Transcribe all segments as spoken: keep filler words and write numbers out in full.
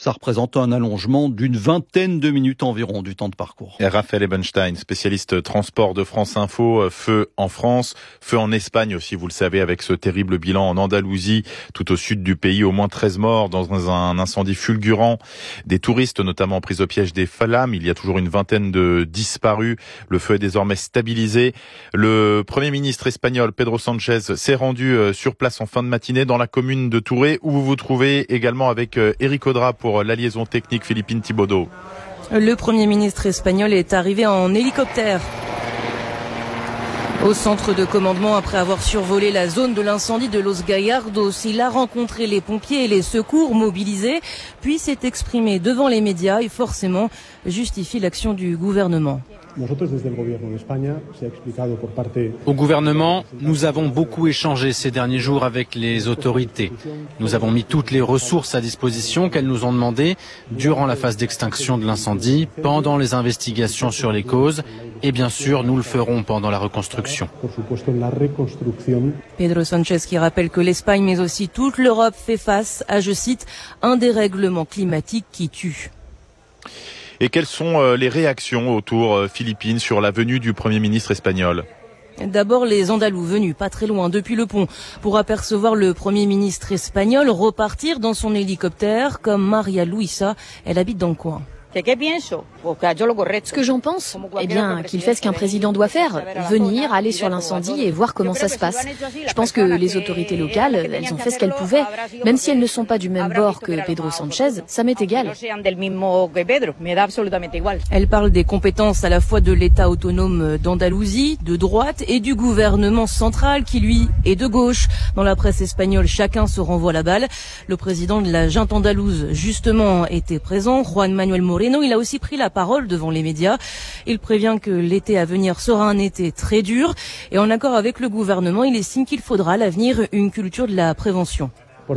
Ça représente un allongement d'une vingtaine de minutes environ du temps de parcours. Et Raphaël Ebenstein, spécialiste transport de France Info, feu en France, feu en Espagne aussi, vous le savez, avec ce terrible bilan en Andalousie, tout au sud du pays, au moins treize morts dans un incendie fulgurant. Des touristes notamment pris au piège des flammes, il y a toujours une vingtaine de disparus. Le feu est désormais stabilisé. Le Premier ministre espagnol Pedro Sánchez s'est rendu sur place en fin de matinée dans la commune de Touré, où vous vous trouvez également avec Éric Audra pour la liaison technique. Philippine Thibaudot. Le Premier ministre espagnol est arrivé en hélicoptère au centre de commandement après avoir survolé la zone de l'incendie de Los Gallardos. Il a rencontré les pompiers et les secours mobilisés, puis s'est exprimé devant les médias et forcément justifie l'action du gouvernement. Au gouvernement, nous avons beaucoup échangé ces derniers jours avec les autorités. Nous avons mis toutes les ressources à disposition qu'elles nous ont demandées durant la phase d'extinction de l'incendie, pendant les investigations sur les causes et bien sûr, nous le ferons pendant la reconstruction. Pedro Sánchez qui rappelle que l'Espagne mais aussi toute l'Europe fait face à, je cite, un dérèglement climatique qui tue. Et quelles sont les réactions autour, Philippines, sur la venue du Premier ministre espagnol ? D'abord les Andalous venus pas très loin depuis le pont pour apercevoir le Premier ministre espagnol repartir dans son hélicoptère comme Maria Luisa, elle habite dans le coin. Ce que j'en pense, eh bien, qu'il fait ce qu'un président doit faire, venir, aller sur l'incendie et voir comment ça se passe. Je pense que les autorités locales, elles ont fait ce qu'elles pouvaient. Même si elles ne sont pas du même bord que Pedro Sánchez, ça m'est égal. Elle parle des compétences à la fois de l'État autonome d'Andalousie, de droite, et du gouvernement central qui, lui, est de gauche. Dans la presse espagnole, chacun se renvoie la balle. Le président de la junte andalouse, justement, était présent, Juan Manuel Moreno. Il a aussi pris la parole devant les médias. Il prévient que l'été à venir sera un été très dur. Et en accord avec le gouvernement, il estime qu'il faudra à l'avenir une culture de la prévention.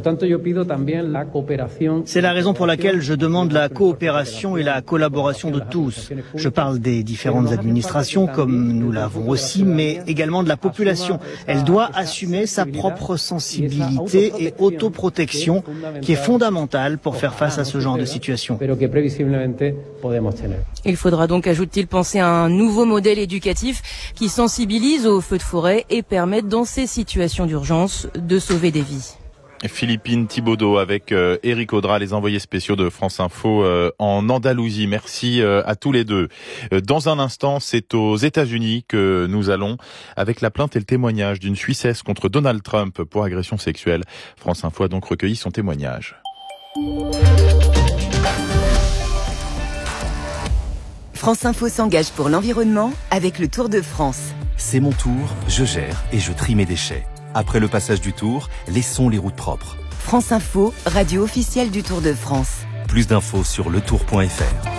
C'est la raison pour laquelle je demande la coopération et la collaboration de tous. Je parle des différentes administrations, comme nous l'avons aussi, mais également de la population. Elle doit assumer sa propre sensibilité et autoprotection, qui est fondamentale pour faire face à ce genre de situation. Il faudra donc, ajoute-t-il, penser à un nouveau modèle éducatif qui sensibilise aux feux de forêt et permette, dans ces situations d'urgence, de sauver des vies. Philippine Thibaudot avec euh, Éric Audra, les envoyés spéciaux de France Info euh, en Andalousie. Merci euh, à tous les deux. Euh, dans un instant, c'est aux États-Unis que nous allons avec la plainte et le témoignage d'une Suissesse contre Donald Trump pour agression sexuelle. France Info a donc recueilli son témoignage. France Info s'engage pour l'environnement avec le Tour de France. C'est mon tour, je gère et je trie mes déchets. Après le passage du Tour, laissons les routes propres. France Info, radio officielle du Tour de France. Plus d'infos sur le tour point f r.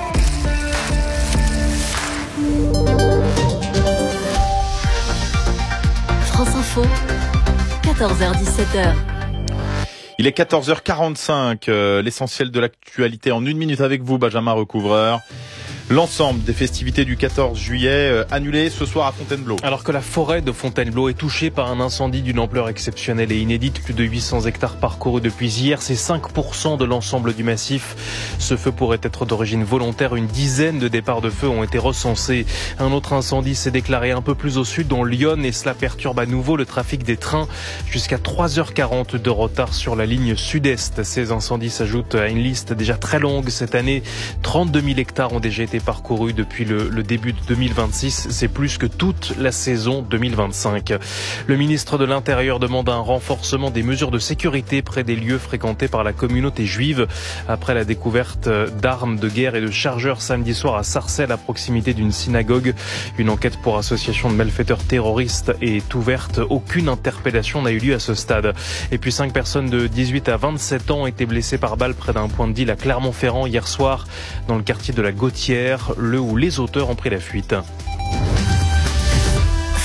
France Info, quatorze heures dix-sept heures. Il est quatorze heures quarante-cinq, euh, l'essentiel de l'actualité en une minute avec vous, Benjamin Recouvreur. L'ensemble des festivités du quatorze juillet euh, annulées ce soir à Fontainebleau. Alors que la forêt de Fontainebleau est touchée par un incendie d'une ampleur exceptionnelle et inédite, plus de huit cents hectares parcourus depuis hier, c'est cinq pour cent de l'ensemble du massif. Ce feu pourrait être d'origine volontaire, une dizaine de départs de feu ont été recensés. Un autre incendie s'est déclaré un peu plus au sud, dans Lyon, et cela perturbe à nouveau le trafic des trains. Jusqu'à trois heures quarante de retard sur la ligne sud-est. Ces incendies s'ajoutent à une liste déjà très longue cette année. trente-deux mille hectares ont déjà été parcouru depuis le, le début de deux mille vingt-six. C'est plus que toute la saison deux mille vingt-cinq. Le ministre de l'Intérieur demande un renforcement des mesures de sécurité près des lieux fréquentés par la communauté juive après la découverte d'armes de guerre et de chargeurs samedi soir à Sarcelles à proximité d'une synagogue. Une enquête pour association de malfaiteurs terroristes est ouverte. Aucune interpellation n'a eu lieu à ce stade. Et puis cinq personnes de dix-huit à vingt-sept ans ont été blessées par balle près d'un point de deal à Clermont-Ferrand hier soir dans le quartier de la Gautière, le ou les auteurs ont pris la fuite.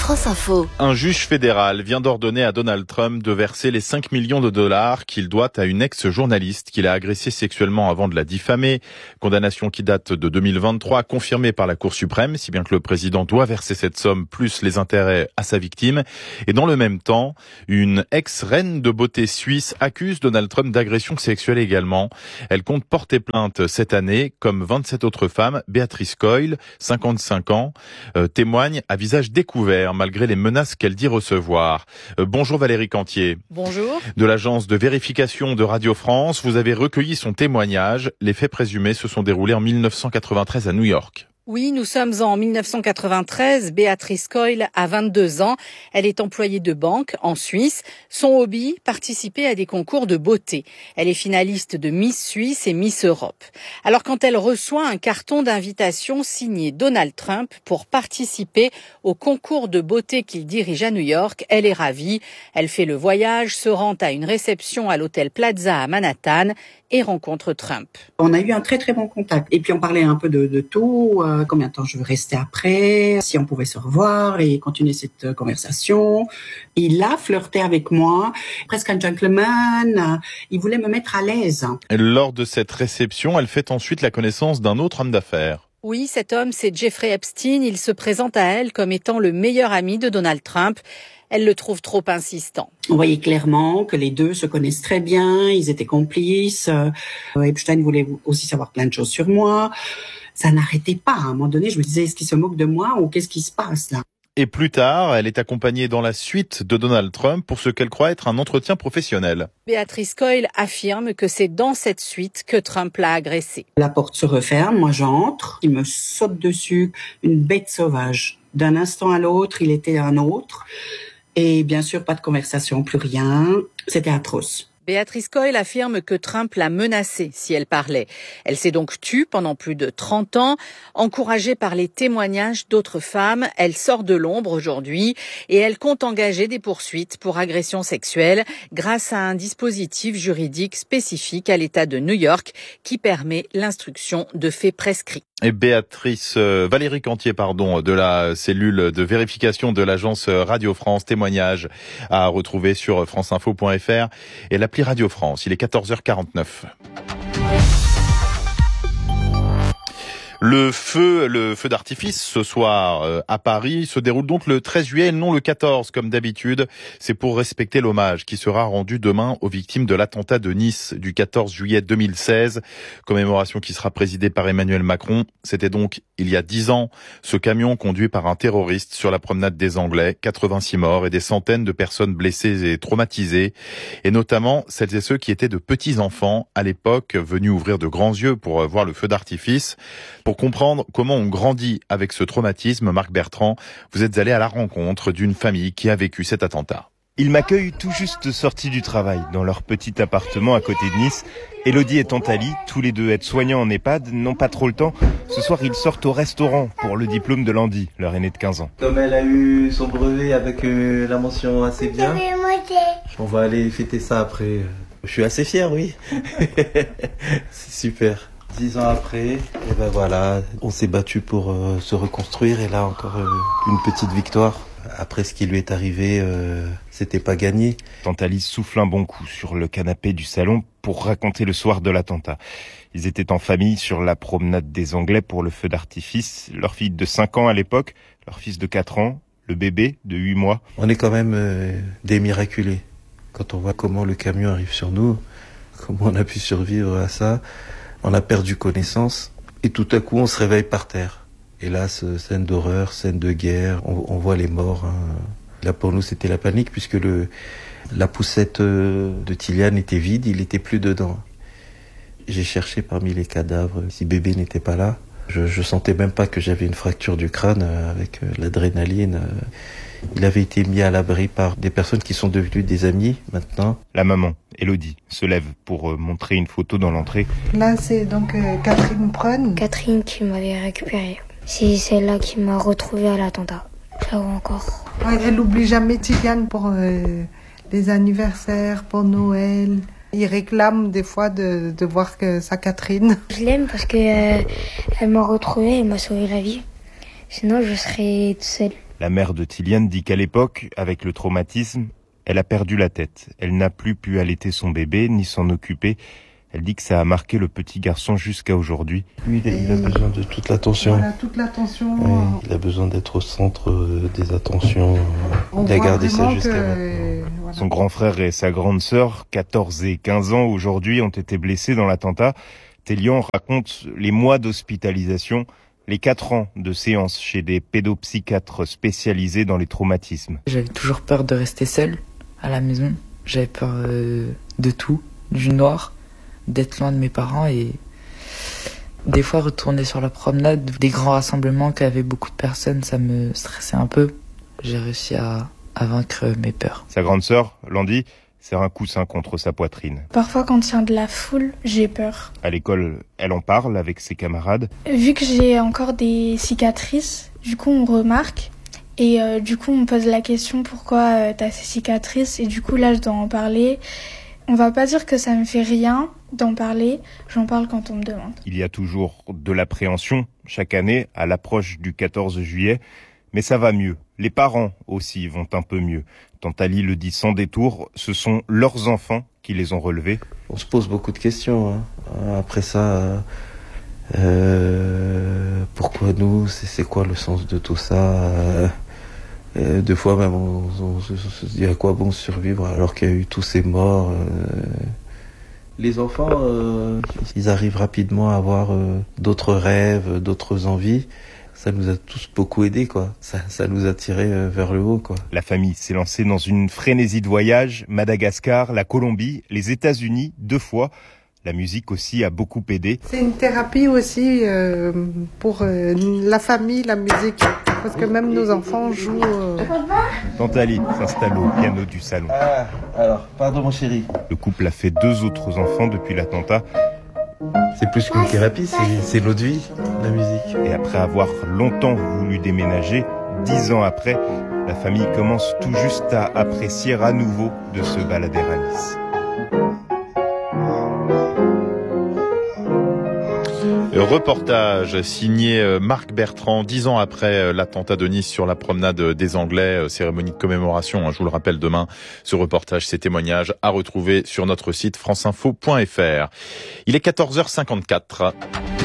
France Info. Un juge fédéral vient d'ordonner à Donald Trump de verser les cinq millions de dollars qu'il doit à une ex-journaliste qu'il a agressée sexuellement avant de la diffamer. Condamnation qui date de deux mille vingt-trois, confirmée par la Cour suprême, si bien que le président doit verser cette somme plus les intérêts à sa victime. Et dans le même temps, une ex-reine de beauté suisse accuse Donald Trump d'agression sexuelle également. Elle compte porter plainte cette année, comme vingt-sept autres femmes. Béatrice Coyle, cinquante-cinq ans, euh, témoigne à visage découvert malgré les menaces qu'elle dit recevoir. Euh, bonjour Valérie Cantier. Bonjour. De l'agence de vérification de Radio France, vous avez recueilli son témoignage. Les faits présumés se sont déroulés en mille neuf cent quatre-vingt-treize à New York. Oui, nous sommes en mille neuf cent quatre-vingt-treize. Béatrice Coyle a vingt-deux ans. Elle est employée de banque en Suisse. Son hobby, participer à des concours de beauté. Elle est finaliste de Miss Suisse et Miss Europe. Alors quand elle reçoit un carton d'invitation signé Donald Trump pour participer au concours de beauté qu'il dirige à New York, elle est ravie. Elle fait le voyage, se rend à une réception à l'hôtel Plaza à Manhattan et rencontre Trump. On a eu un très très bon contact. Et puis on parlait un peu de, de tout, euh, combien de temps je veux rester après, si on pouvait se revoir et continuer cette euh, conversation. Il a flirté avec moi, presque un gentleman, euh, il voulait me mettre à l'aise. Et lors de cette réception, elle fait ensuite la connaissance d'un autre homme d'affaires. Oui, cet homme, c'est Jeffrey Epstein. Il se présente à elle comme étant le meilleur ami de Donald Trump. Elle le trouve trop insistant. On voyait clairement que les deux se connaissent très bien, ils étaient complices. Epstein voulait aussi savoir plein de choses sur moi. Ça n'arrêtait pas. À un moment donné, je me disais, est-ce qu'il se moque de moi ou qu'est-ce qui se passe là ? Et plus tard, elle est accompagnée dans la suite de Donald Trump pour ce qu'elle croit être un entretien professionnel. Béatrice Coyle affirme que c'est dans cette suite que Trump l'a agressée. La porte se referme, moi j'entre, il me saute dessus, une bête sauvage. D'un instant à l'autre, il était un autre. Et bien sûr, pas de conversation, plus rien. C'était atroce. Béatrice Coyle affirme que Trump l'a menacée si elle parlait. Elle s'est donc tue pendant plus de trente ans. Encouragée par les témoignages d'autres femmes, elle sort de l'ombre aujourd'hui et elle compte engager des poursuites pour agression sexuelle grâce à un dispositif juridique spécifique à l'État de New York qui permet l'instruction de faits prescrits. Et Béatrice, euh, Valérie Cantier, pardon, de la cellule de vérification de l'agence Radio France, témoignage à retrouver sur franceinfo point f r et l'appli Radio France. Il est quatorze heures quarante-neuf. Le feu, le feu d'artifice ce soir euh, à Paris se déroule donc le treize juillet et non le quatorze comme d'habitude. C'est pour respecter l'hommage qui sera rendu demain aux victimes de l'attentat de Nice du quatorze juillet deux mille seize. Commémoration qui sera présidée par Emmanuel Macron. C'était donc il y a dix ans, ce camion conduit par un terroriste sur la promenade des Anglais. quatre-vingt-six morts et des centaines de personnes blessées et traumatisées. Et notamment celles et ceux qui étaient de petits enfants à l'époque venus ouvrir de grands yeux pour voir le feu d'artifice. Pour comprendre comment on grandit avec ce traumatisme, Marc Bertrand, vous êtes allé à la rencontre d'une famille qui a vécu cet attentat. Ils m'accueillent tout juste sortis du travail, dans leur petit appartement à côté de Nice. Elodie et Tantali, tous les deux aides-soignants en EHPAD, n'ont pas trop le temps. Ce soir, ils sortent au restaurant pour le diplôme de Landy, leur aîné de quinze ans. Comme elle a eu son brevet avec euh, la mention assez bien, on va aller fêter ça après. Je suis assez fier, oui. C'est super. Dix ans après, et ben voilà, on s'est battu pour euh, se reconstruire et là encore euh, une petite victoire. Après ce qui lui est arrivé, euh, c'était pas gagné. Tantali souffle un bon coup sur le canapé du salon pour raconter le soir de l'attentat. Ils étaient en famille sur la promenade des Anglais pour le feu d'artifice. Leur fille de cinq ans à l'époque, leur fils de quatre ans, le bébé de huit mois. On est quand même euh, des miraculés. Quand on voit comment le camion arrive sur nous, comment on a pu survivre à ça. On a perdu connaissance et tout à coup on se réveille par terre. Hélas, scène d'horreur, scène de guerre, on, on voit les morts. Hein. Là pour nous c'était la panique puisque le, la poussette de Tiliane était vide, il était plus dedans. J'ai cherché parmi les cadavres si bébé n'était pas là. Je, je sentais même pas que j'avais une fracture du crâne avec l'adrénaline. Il avait été mis à l'abri par des personnes qui sont devenues des amis maintenant. La maman, Elodie, se lève pour montrer une photo dans l'entrée. Là, c'est donc euh, Catherine Prun. Catherine qui m'avait récupérée. C'est celle-là qui m'a retrouvée à l'attentat. Je la vois encore. Ouais, elle n'oublie jamais Tiliane pour euh, les anniversaires, pour Noël. Il réclame des fois de, de voir que sa Catherine. Je l'aime parce que euh, elle m'a retrouvée, elle m'a sauvé la vie. Sinon, je serais toute seule. La mère de Tiliane dit qu'à l'époque, avec le traumatisme, elle a perdu la tête. Elle n'a plus pu allaiter son bébé, ni s'en occuper. Elle dit que ça a marqué le petit garçon jusqu'à aujourd'hui. Lui, il a besoin de toute l'attention. Voilà, toute l'attention. Oui, il a besoin d'être au centre des attentions. On il a gardé ça voit jusqu'à que... maintenant. Voilà. Son grand frère et sa grande sœur, quatorze et quinze ans aujourd'hui, ont été blessés dans l'attentat. Télian raconte les mois d'hospitalisation, les quatre ans de séances chez des pédopsychiatres spécialisés dans les traumatismes. J'avais toujours peur de rester seule à la maison. J'avais peur euh, de tout, du noir, d'être loin de mes parents et des fois retourner sur la promenade, des grands rassemblements qui avaient beaucoup de personnes, ça me stressait un peu. J'ai réussi à, à vaincre mes peurs. Sa grande sœur, Landy, serre un coussin contre sa poitrine. Parfois quand il y a de la foule, j'ai peur. À l'école, elle en parle avec ses camarades. Vu que j'ai encore des cicatrices, du coup on remarque. Et euh, du coup on me pose la question pourquoi euh, t'as ces cicatrices. Et du coup là je dois en parler. On va pas dire que ça me fait rien d'en parler, j'en parle quand on me demande. Il y a toujours de l'appréhension chaque année à l'approche du quatorze juillet, mais ça va mieux. Les parents aussi vont un peu mieux. Tante Ali le dit sans détour, ce sont leurs enfants qui les ont relevés. On se pose beaucoup de questions. Hein. Après ça, euh, pourquoi nous? C'est, c'est quoi le sens de tout ça? euh, euh, Deux fois même, on, on, on se dit à quoi bon survivre alors qu'il y a eu tous ces morts. Euh, Les enfants, euh, ils arrivent rapidement à avoir euh, d'autres rêves, d'autres envies. Ça nous a tous beaucoup aidés, quoi. Ça, ça nous a tirés euh, vers le haut, quoi. La famille s'est lancée dans une frénésie de voyage. Madagascar, la Colombie, les États-Unis, deux fois. La musique aussi a beaucoup aidé. C'est une thérapie aussi euh, pour euh, la famille, la musique. Parce que même nos enfants jouent... Euh... Tante Ali s'installe au piano du salon. Ah, alors, pardon mon chéri. Le couple a fait deux autres enfants depuis l'attentat. C'est plus qu'une thérapie, c'est, c'est notre vie, la musique. Et après avoir longtemps voulu déménager, dix ans après, la famille commence tout juste à apprécier à nouveau de se balader à Nice. Reportage signé Marc Bertrand, dix ans après l'attentat de Nice sur la promenade des Anglais, cérémonie de commémoration, je vous le rappelle demain. Ce reportage, ces témoignages à retrouver sur notre site franceinfo point f r. Il est quatorze heures cinquante-quatre.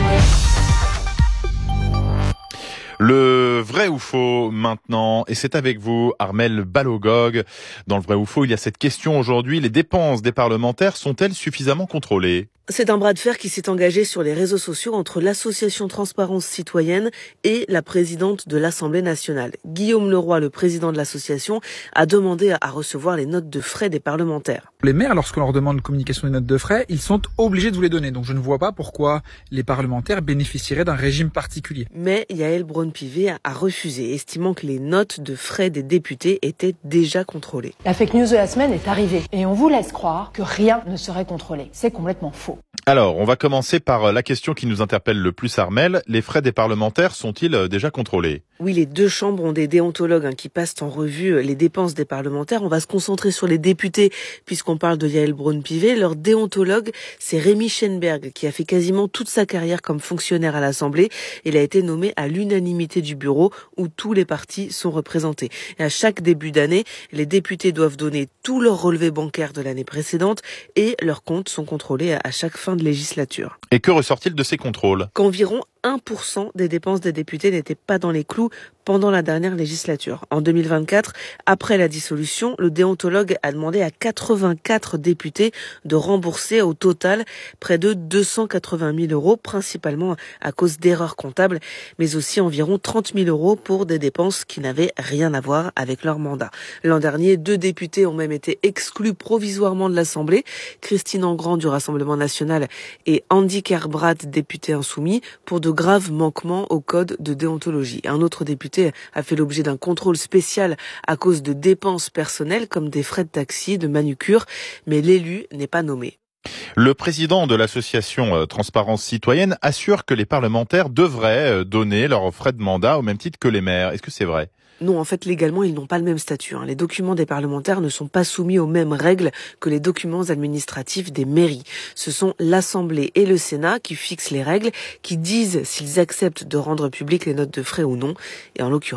Le vrai ou faux maintenant, et c'est avec vous Armelle Balogog. Dans le vrai ou faux, il y a cette question aujourd'hui, les dépenses des parlementaires sont-elles suffisamment contrôlées ? C'est un bras de fer qui s'est engagé sur les réseaux sociaux entre l'association Transparence Citoyenne et la présidente de l'Assemblée nationale. Guillaume Leroy, le président de l'association, a demandé à recevoir les notes de frais des parlementaires. Les maires, lorsqu'on leur demande communication des notes de frais, ils sont obligés de vous les donner. Donc je ne vois pas pourquoi les parlementaires bénéficieraient d'un régime particulier. Mais Yael Braun-Pivet a refusé, estimant que les notes de frais des députés étaient déjà contrôlées. La fake news de la semaine est arrivée et on vous laisse croire que rien ne serait contrôlé. C'est complètement faux. Alors, on va commencer par la question qui nous interpelle le plus, Armelle. Les frais des parlementaires sont-ils déjà contrôlés ? Oui, les deux chambres ont des déontologues hein, qui passent en revue les dépenses des parlementaires. On va se concentrer sur les députés puisqu'on parle de Yael Braun-Pivet. Leur déontologue, c'est Rémi Schenberg qui a fait quasiment toute sa carrière comme fonctionnaire à l'Assemblée. Il a été nommé à l'unanimité du bureau où tous les partis sont représentés. Et à chaque début d'année, les députés doivent donner tous leurs relevés bancaires de l'année précédente et leurs comptes sont contrôlés à chaque fin de législature. Et que ressort-il de ces contrôles ? Qu'environ un pour cent des dépenses des députés n'étaient pas dans les clous pendant la dernière législature. En deux mille vingt-quatre, après la dissolution, le déontologue a demandé à quatre-vingt-quatre députés de rembourser au total près de deux cent quatre-vingt mille euros, principalement à cause d'erreurs comptables, mais aussi environ trente mille euros pour des dépenses qui n'avaient rien à voir avec leur mandat. L'an dernier, deux députés ont même été exclus provisoirement de l'Assemblée, Christine Engrand du Rassemblement national et Andy Kerbrad, député insoumis, pour de graves manquements au code de déontologie. Un autre député a fait l'objet d'un contrôle spécial à cause de dépenses personnelles comme des frais de taxi, de manucure, mais l'élu n'est pas nommé. Le président de l'association Transparence Citoyenne assure que les parlementaires devraient donner leurs frais de mandat au même titre que les maires. Est-ce que c'est vrai ? Non, en fait, légalement, ils n'ont pas le même statut. Les documents des parlementaires ne sont pas soumis aux mêmes règles que les documents administratifs des mairies. Ce sont l'Assemblée et le Sénat qui fixent les règles, qui disent s'ils acceptent de rendre publiques les notes de frais ou non. Et en l'occurrence,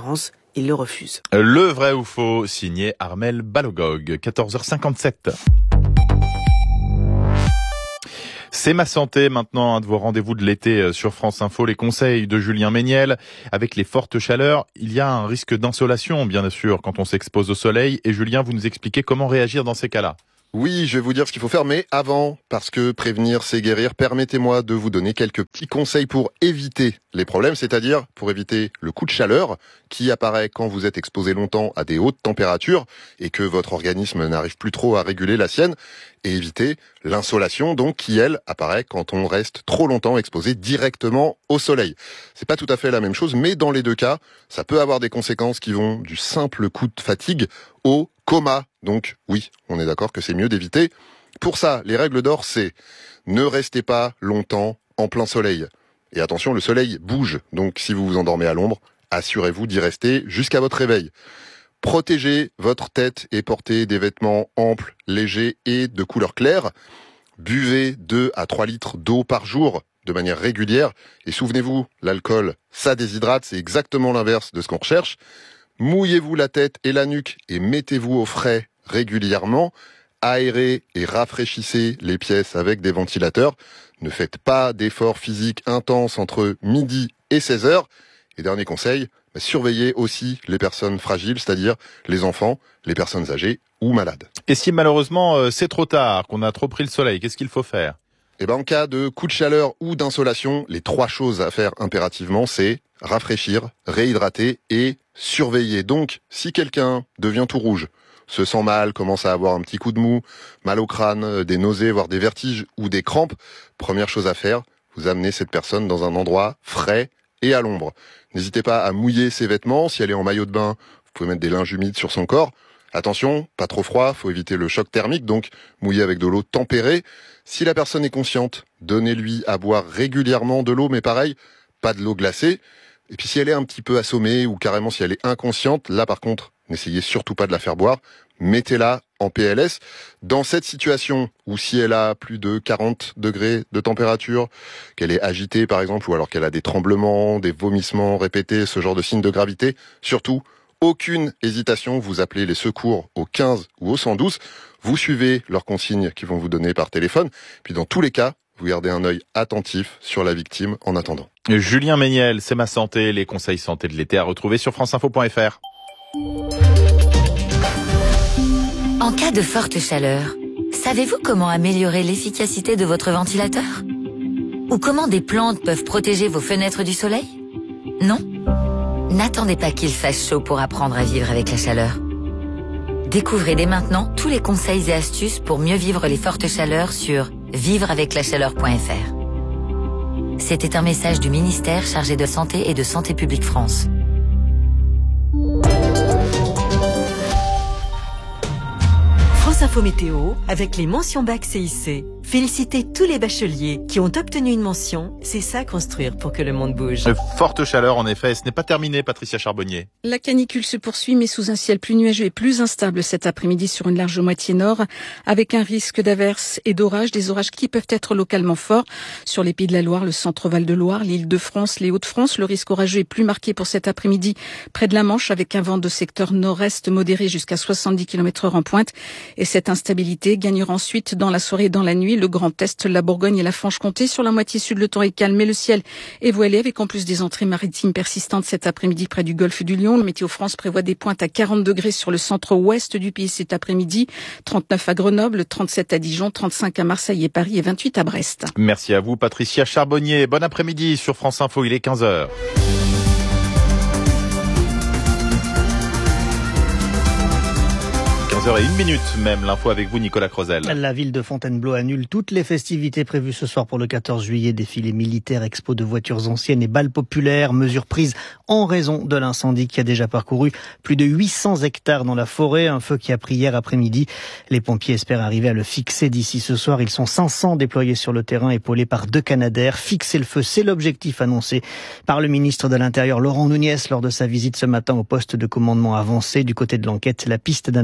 il le refuse. Le vrai ou faux, signé Armel Balogog, quatorze heures cinquante-sept. C'est ma santé maintenant, un de vos rendez-vous de l'été sur France Info, les conseils de Julien Méniel. Avec les fortes chaleurs, il y a un risque d'insolation, bien sûr, quand on s'expose au soleil. Et Julien, vous nous expliquez comment réagir dans ces cas-là. Oui, je vais vous dire ce qu'il faut faire, mais avant, parce que prévenir, c'est guérir, permettez-moi de vous donner quelques petits conseils pour éviter les problèmes, c'est-à-dire pour éviter le coup de chaleur qui apparaît quand vous êtes exposé longtemps à des hautes températures et que votre organisme n'arrive plus trop à réguler la sienne, et éviter l'insolation, donc, qui, elle, apparaît quand on reste trop longtemps exposé directement au soleil. C'est pas tout à fait la même chose, mais dans les deux cas, ça peut avoir des conséquences qui vont du simple coup de fatigue au coma. Donc, oui, on est d'accord que c'est mieux d'éviter. Pour ça, les règles d'or, c'est ne restez pas longtemps en plein soleil. Et attention, le soleil bouge, donc si vous vous endormez à l'ombre, assurez-vous d'y rester jusqu'à votre réveil. Protégez votre tête et portez des vêtements amples, légers et de couleur claire. Buvez deux à trois litres d'eau par jour de manière régulière. Et souvenez-vous, l'alcool, ça déshydrate, c'est exactement l'inverse de ce qu'on recherche. Mouillez-vous la tête et la nuque et mettez-vous au frais régulièrement. Aérez et rafraîchissez les pièces avec des ventilateurs. Ne faites pas d'efforts physiques intenses entre midi et seize heures. Et dernier conseil, surveillez aussi les personnes fragiles, c'est-à-dire les enfants, les personnes âgées ou malades. Et si malheureusement euh, c'est trop tard, qu'on a trop pris le soleil, qu'est-ce qu'il faut faire ? Eh ben, en cas de coup de chaleur ou d'insolation, les trois choses à faire impérativement, c'est rafraîchir, réhydrater et surveiller. Donc, si quelqu'un devient tout rouge, se sent mal, commence à avoir un petit coup de mou, mal au crâne, des nausées, voire des vertiges ou des crampes, première chose à faire, vous amenez cette personne dans un endroit frais et à l'ombre. N'hésitez pas à mouiller ses vêtements. Si elle est en maillot de bain, vous pouvez mettre des linges humides sur son corps. Attention, pas trop froid, faut éviter le choc thermique, donc mouiller avec de l'eau tempérée. Si la personne est consciente, donnez-lui à boire régulièrement de l'eau, mais pareil, pas de l'eau glacée. Et puis si elle est un petit peu assommée ou carrément si elle est inconsciente, là par contre, n'essayez surtout pas de la faire boire. Mettez-la en P L S. Dans cette situation où si elle a plus de quarante degrés de température, qu'elle est agitée par exemple, ou alors qu'elle a des tremblements, des vomissements répétés, ce genre de signes de gravité, surtout, aucune hésitation, vous appelez les secours au quinze ou au cent douze, vous suivez leurs consignes qu'ils vont vous donner par téléphone, puis dans tous les cas, vous gardez un œil attentif sur la victime en attendant. Julien Méniel, c'est ma santé, les conseils santé de l'été à retrouver sur franceinfo point f r. En cas de forte chaleur, savez-vous comment améliorer l'efficacité de votre ventilateur ? Ou comment des plantes peuvent protéger vos fenêtres du soleil ? Non ? N'attendez pas qu'il fasse chaud pour apprendre à vivre avec la chaleur. Découvrez dès maintenant tous les conseils et astuces pour mieux vivre les fortes chaleurs sur vivre avec la chaleur point f r. C'était un message du ministère chargé de Santé et de Santé publique France. France Info Météo avec les mentions bac C I C. Félicitez tous les bacheliers qui ont obtenu une mention. C'est ça construire pour que le monde bouge. Forte chaleur en effet, ce n'est pas terminé, Patricia Charbonnier. La canicule se poursuit mais sous un ciel plus nuageux et plus instable cet après-midi sur une large moitié nord, avec un risque d'averses et d'orages, des orages qui peuvent être localement forts sur les Pays de la Loire, le centre Val-de-Loire, l'Île-de-France, les Hauts-de-France. Le risque orageux est plus marqué pour cet après-midi près de la Manche, avec un vent de secteur nord-est modéré jusqu'à soixante-dix kilomètres heure en pointe. Et cette instabilité gagnera ensuite dans la soirée et dans la nuit le Grand Est, la Bourgogne et la Franche-Comté. Sur la moitié sud, le temps est calme, mais le ciel est voilé, avec en plus des entrées maritimes persistantes cet après-midi près du golfe du Lion. Le Météo France prévoit des pointes à quarante degrés sur le centre-ouest du pays cet après-midi, trente-neuf à Grenoble, trente-sept à Dijon, trente-cinq à Marseille et Paris et vingt-huit à Brest. Merci à vous, Patricia Charbonnier. Bon après-midi sur France Info, il est quinze heures. quinze heures et une minute même, l'info avec vous Nicolas Crozel. La ville de Fontainebleau annule toutes les festivités prévues ce soir pour le quatorze juillet, défilé militaire, expo de voitures anciennes et bal populaire, mesures prises en raison de l'incendie qui a déjà parcouru plus de huit cents hectares dans la forêt, un feu qui a pris hier après-midi. Les pompiers espèrent arriver à le fixer d'ici ce soir. Ils sont cinq cents déployés sur le terrain, épaulés par deux Canadair. Fixer le feu, c'est l'objectif annoncé par le ministre de l'Intérieur Laurent Nunez lors de sa visite ce matin au poste de commandement avancé. Du côté de l'enquête, la piste d'un incendie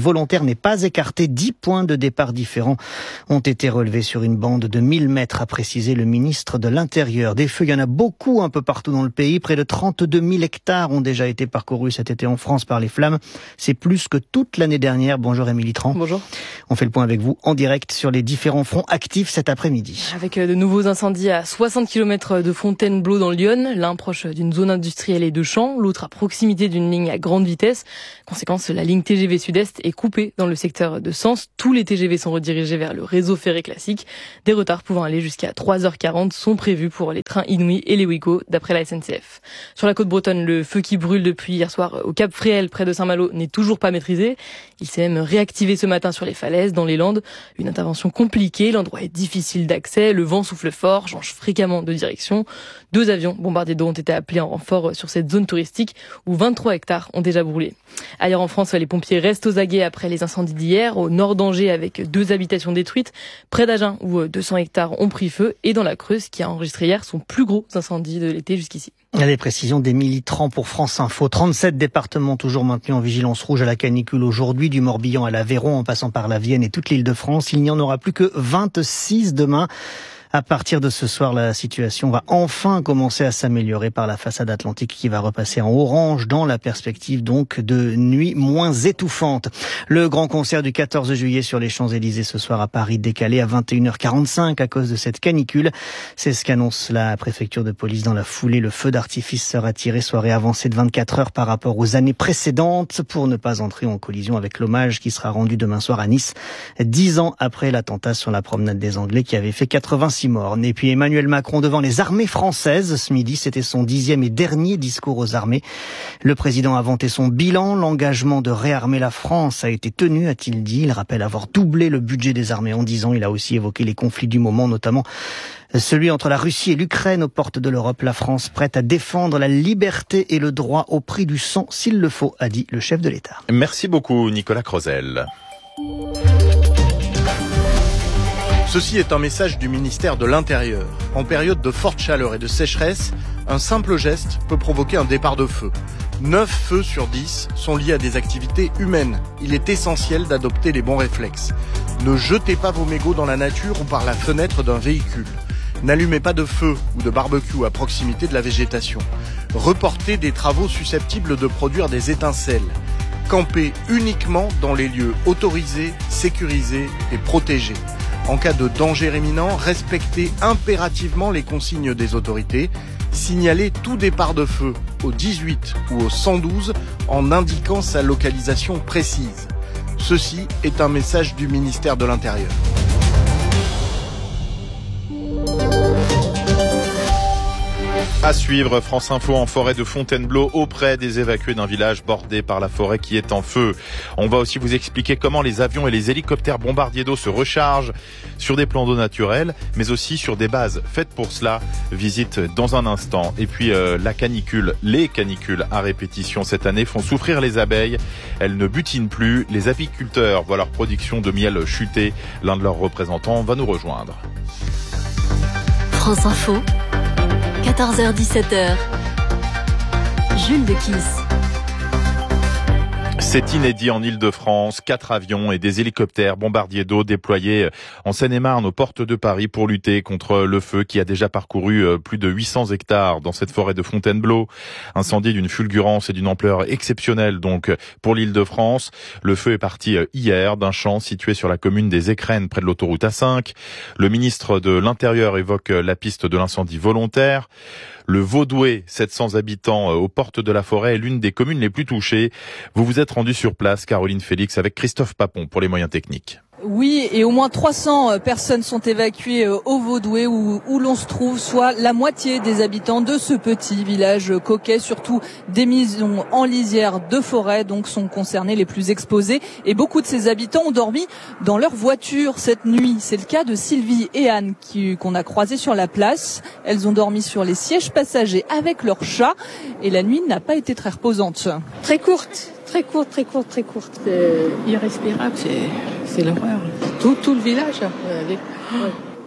volontaire n'est pas écarté. Dix points de départ différents ont été relevés sur une bande de mille mètres, a précisé le ministre de l'Intérieur. Des feux, il y en a beaucoup un peu partout dans le pays. Près de trente-deux mille hectares ont déjà été parcourus cet été en France par les flammes. C'est plus que toute l'année dernière. Bonjour Émilie Tran. Bonjour. On fait le point avec vous en direct sur les différents fronts actifs cet après-midi. Avec de nouveaux incendies à soixante kilomètres de Fontainebleau dans l'Yonne, l'un proche d'une zone industrielle et de champs, l'autre à proximité d'une ligne à grande vitesse. Conséquence, la ligne T G V Sud-Est est coupée dans le secteur de Sens. Tous les T G V sont redirigés vers le réseau ferré classique. Des retards pouvant aller jusqu'à trois heures quarante sont prévus pour les trains Inouï et les Ouigo, d'après la S N C F. Sur la côte bretonne, le feu qui brûle depuis hier soir au Cap Fréhel, près de Saint-Malo, n'est toujours pas maîtrisé. Il s'est même réactivé ce matin sur les falaises, dans les Landes. Une intervention compliquée, l'endroit est difficile d'accès, le vent souffle fort, change fréquemment de direction. Deux avions bombardiers d'eau ont été appelés en renfort sur cette zone touristique où vingt-trois hectares ont déjà brûlé. Ailleurs en France, les pompiers restent aux aguets après les incendies d'hier, au nord d'Angers avec deux habitations détruites, près d'Agen où deux cents hectares ont pris feu et dans la Creuse qui a enregistré hier son plus gros incendie de l'été jusqu'ici. Les précisions d'Émilie Tran pour France Info. trente-sept départements toujours maintenus en vigilance rouge à la canicule aujourd'hui, du Morbihan à l'Aveyron en passant par la Vienne et toute l'île de France. Il n'y en aura plus que vingt-six demain. À partir de ce soir, la situation va enfin commencer à s'améliorer par la façade atlantique qui va repasser en orange dans la perspective donc de nuit moins étouffante. Le grand concert du quatorze juillet sur les Champs-Élysées ce soir à Paris décalé à vingt et une heures quarante-cinq à cause de cette canicule. C'est ce qu'annonce la préfecture de police dans la foulée. Le feu d'artifice sera tiré, soirée avancée de vingt-quatre heures par rapport aux années précédentes pour ne pas entrer en collision avec l'hommage qui sera rendu demain soir à Nice, dix ans après l'attentat sur la promenade des Anglais qui avait fait quatre-vingt-six morts. Et puis Emmanuel Macron devant les armées françaises ce midi, c'était son dixième et dernier discours aux armées. Le président a vanté son bilan, l'engagement de réarmer la France a été tenu, a-t-il dit. Il rappelle avoir doublé le budget des armées en dix ans. Il a aussi évoqué les conflits du moment, notamment celui entre la Russie et l'Ukraine aux portes de l'Europe. La France prête à défendre la liberté et le droit au prix du sang s'il le faut, a dit le chef de l'État. Merci beaucoup Nicolas Crozel. Ceci est un message du ministère de l'Intérieur. En période de forte chaleur et de sécheresse, un simple geste peut provoquer un départ de feu. neuf feux sur dix sont liés à des activités humaines. Il est essentiel d'adopter les bons réflexes. Ne jetez pas vos mégots dans la nature ou par la fenêtre d'un véhicule. N'allumez pas de feu ou de barbecue à proximité de la végétation. Reportez des travaux susceptibles de produire des étincelles. Campez uniquement dans les lieux autorisés, sécurisés et protégés. En cas de danger imminent, respectez impérativement les consignes des autorités. Signalez tout départ de feu au dix-huit ou au cent douze en indiquant sa localisation précise. Ceci est un message du ministère de l'Intérieur. À suivre, France Info en forêt de Fontainebleau auprès des évacués d'un village bordé par la forêt qui est en feu. On va aussi vous expliquer comment les avions et les hélicoptères bombardiers d'eau se rechargent sur des plans d'eau naturels, mais aussi sur des bases faites pour cela. Visite dans un instant. Et puis euh, la canicule, les canicules à répétition cette année font souffrir les abeilles. Elles ne butinent plus. Les apiculteurs voient leur production de miel chuter. L'un de leurs représentants va nous rejoindre. France Info. quatorze heures dix-sept heures. Jules de Kiss. C'est inédit en Île-de-France. Quatre avions et des hélicoptères bombardiers d'eau déployés en Seine-et-Marne aux portes de Paris pour lutter contre le feu qui a déjà parcouru plus de huit cents hectares dans cette forêt de Fontainebleau. Incendie d'une fulgurance et d'une ampleur exceptionnelle donc pour l'Île-de-France. Le feu est parti hier d'un champ situé sur la commune des Écrennes près de l'autoroute A cinq. Le ministre de l'Intérieur évoque la piste de l'incendie volontaire. Le Vaudoué, sept cents habitants aux portes de la forêt, est l'une des communes les plus touchées. Vous vous êtes rendu sur place, Caroline Félix, avec Christophe Papon pour les moyens techniques. Oui, et au moins trois cents personnes sont évacuées au Vaudoué où, où l'on se trouve, soit la moitié des habitants de ce petit village coquet, surtout des maisons en lisière de forêt, donc sont concernés les plus exposés. Et beaucoup de ces habitants ont dormi dans leur voiture cette nuit. C'est le cas de Sylvie et Anne qui, qu'on a croisées sur la place. Elles ont dormi sur les sièges passagers avec leur chat et la nuit n'a pas été très reposante. Très courte. Très courte, très courte, très courte. C'est irrespirable, c'est, c'est l'horreur. Tout, tout le village. Avec, ouais.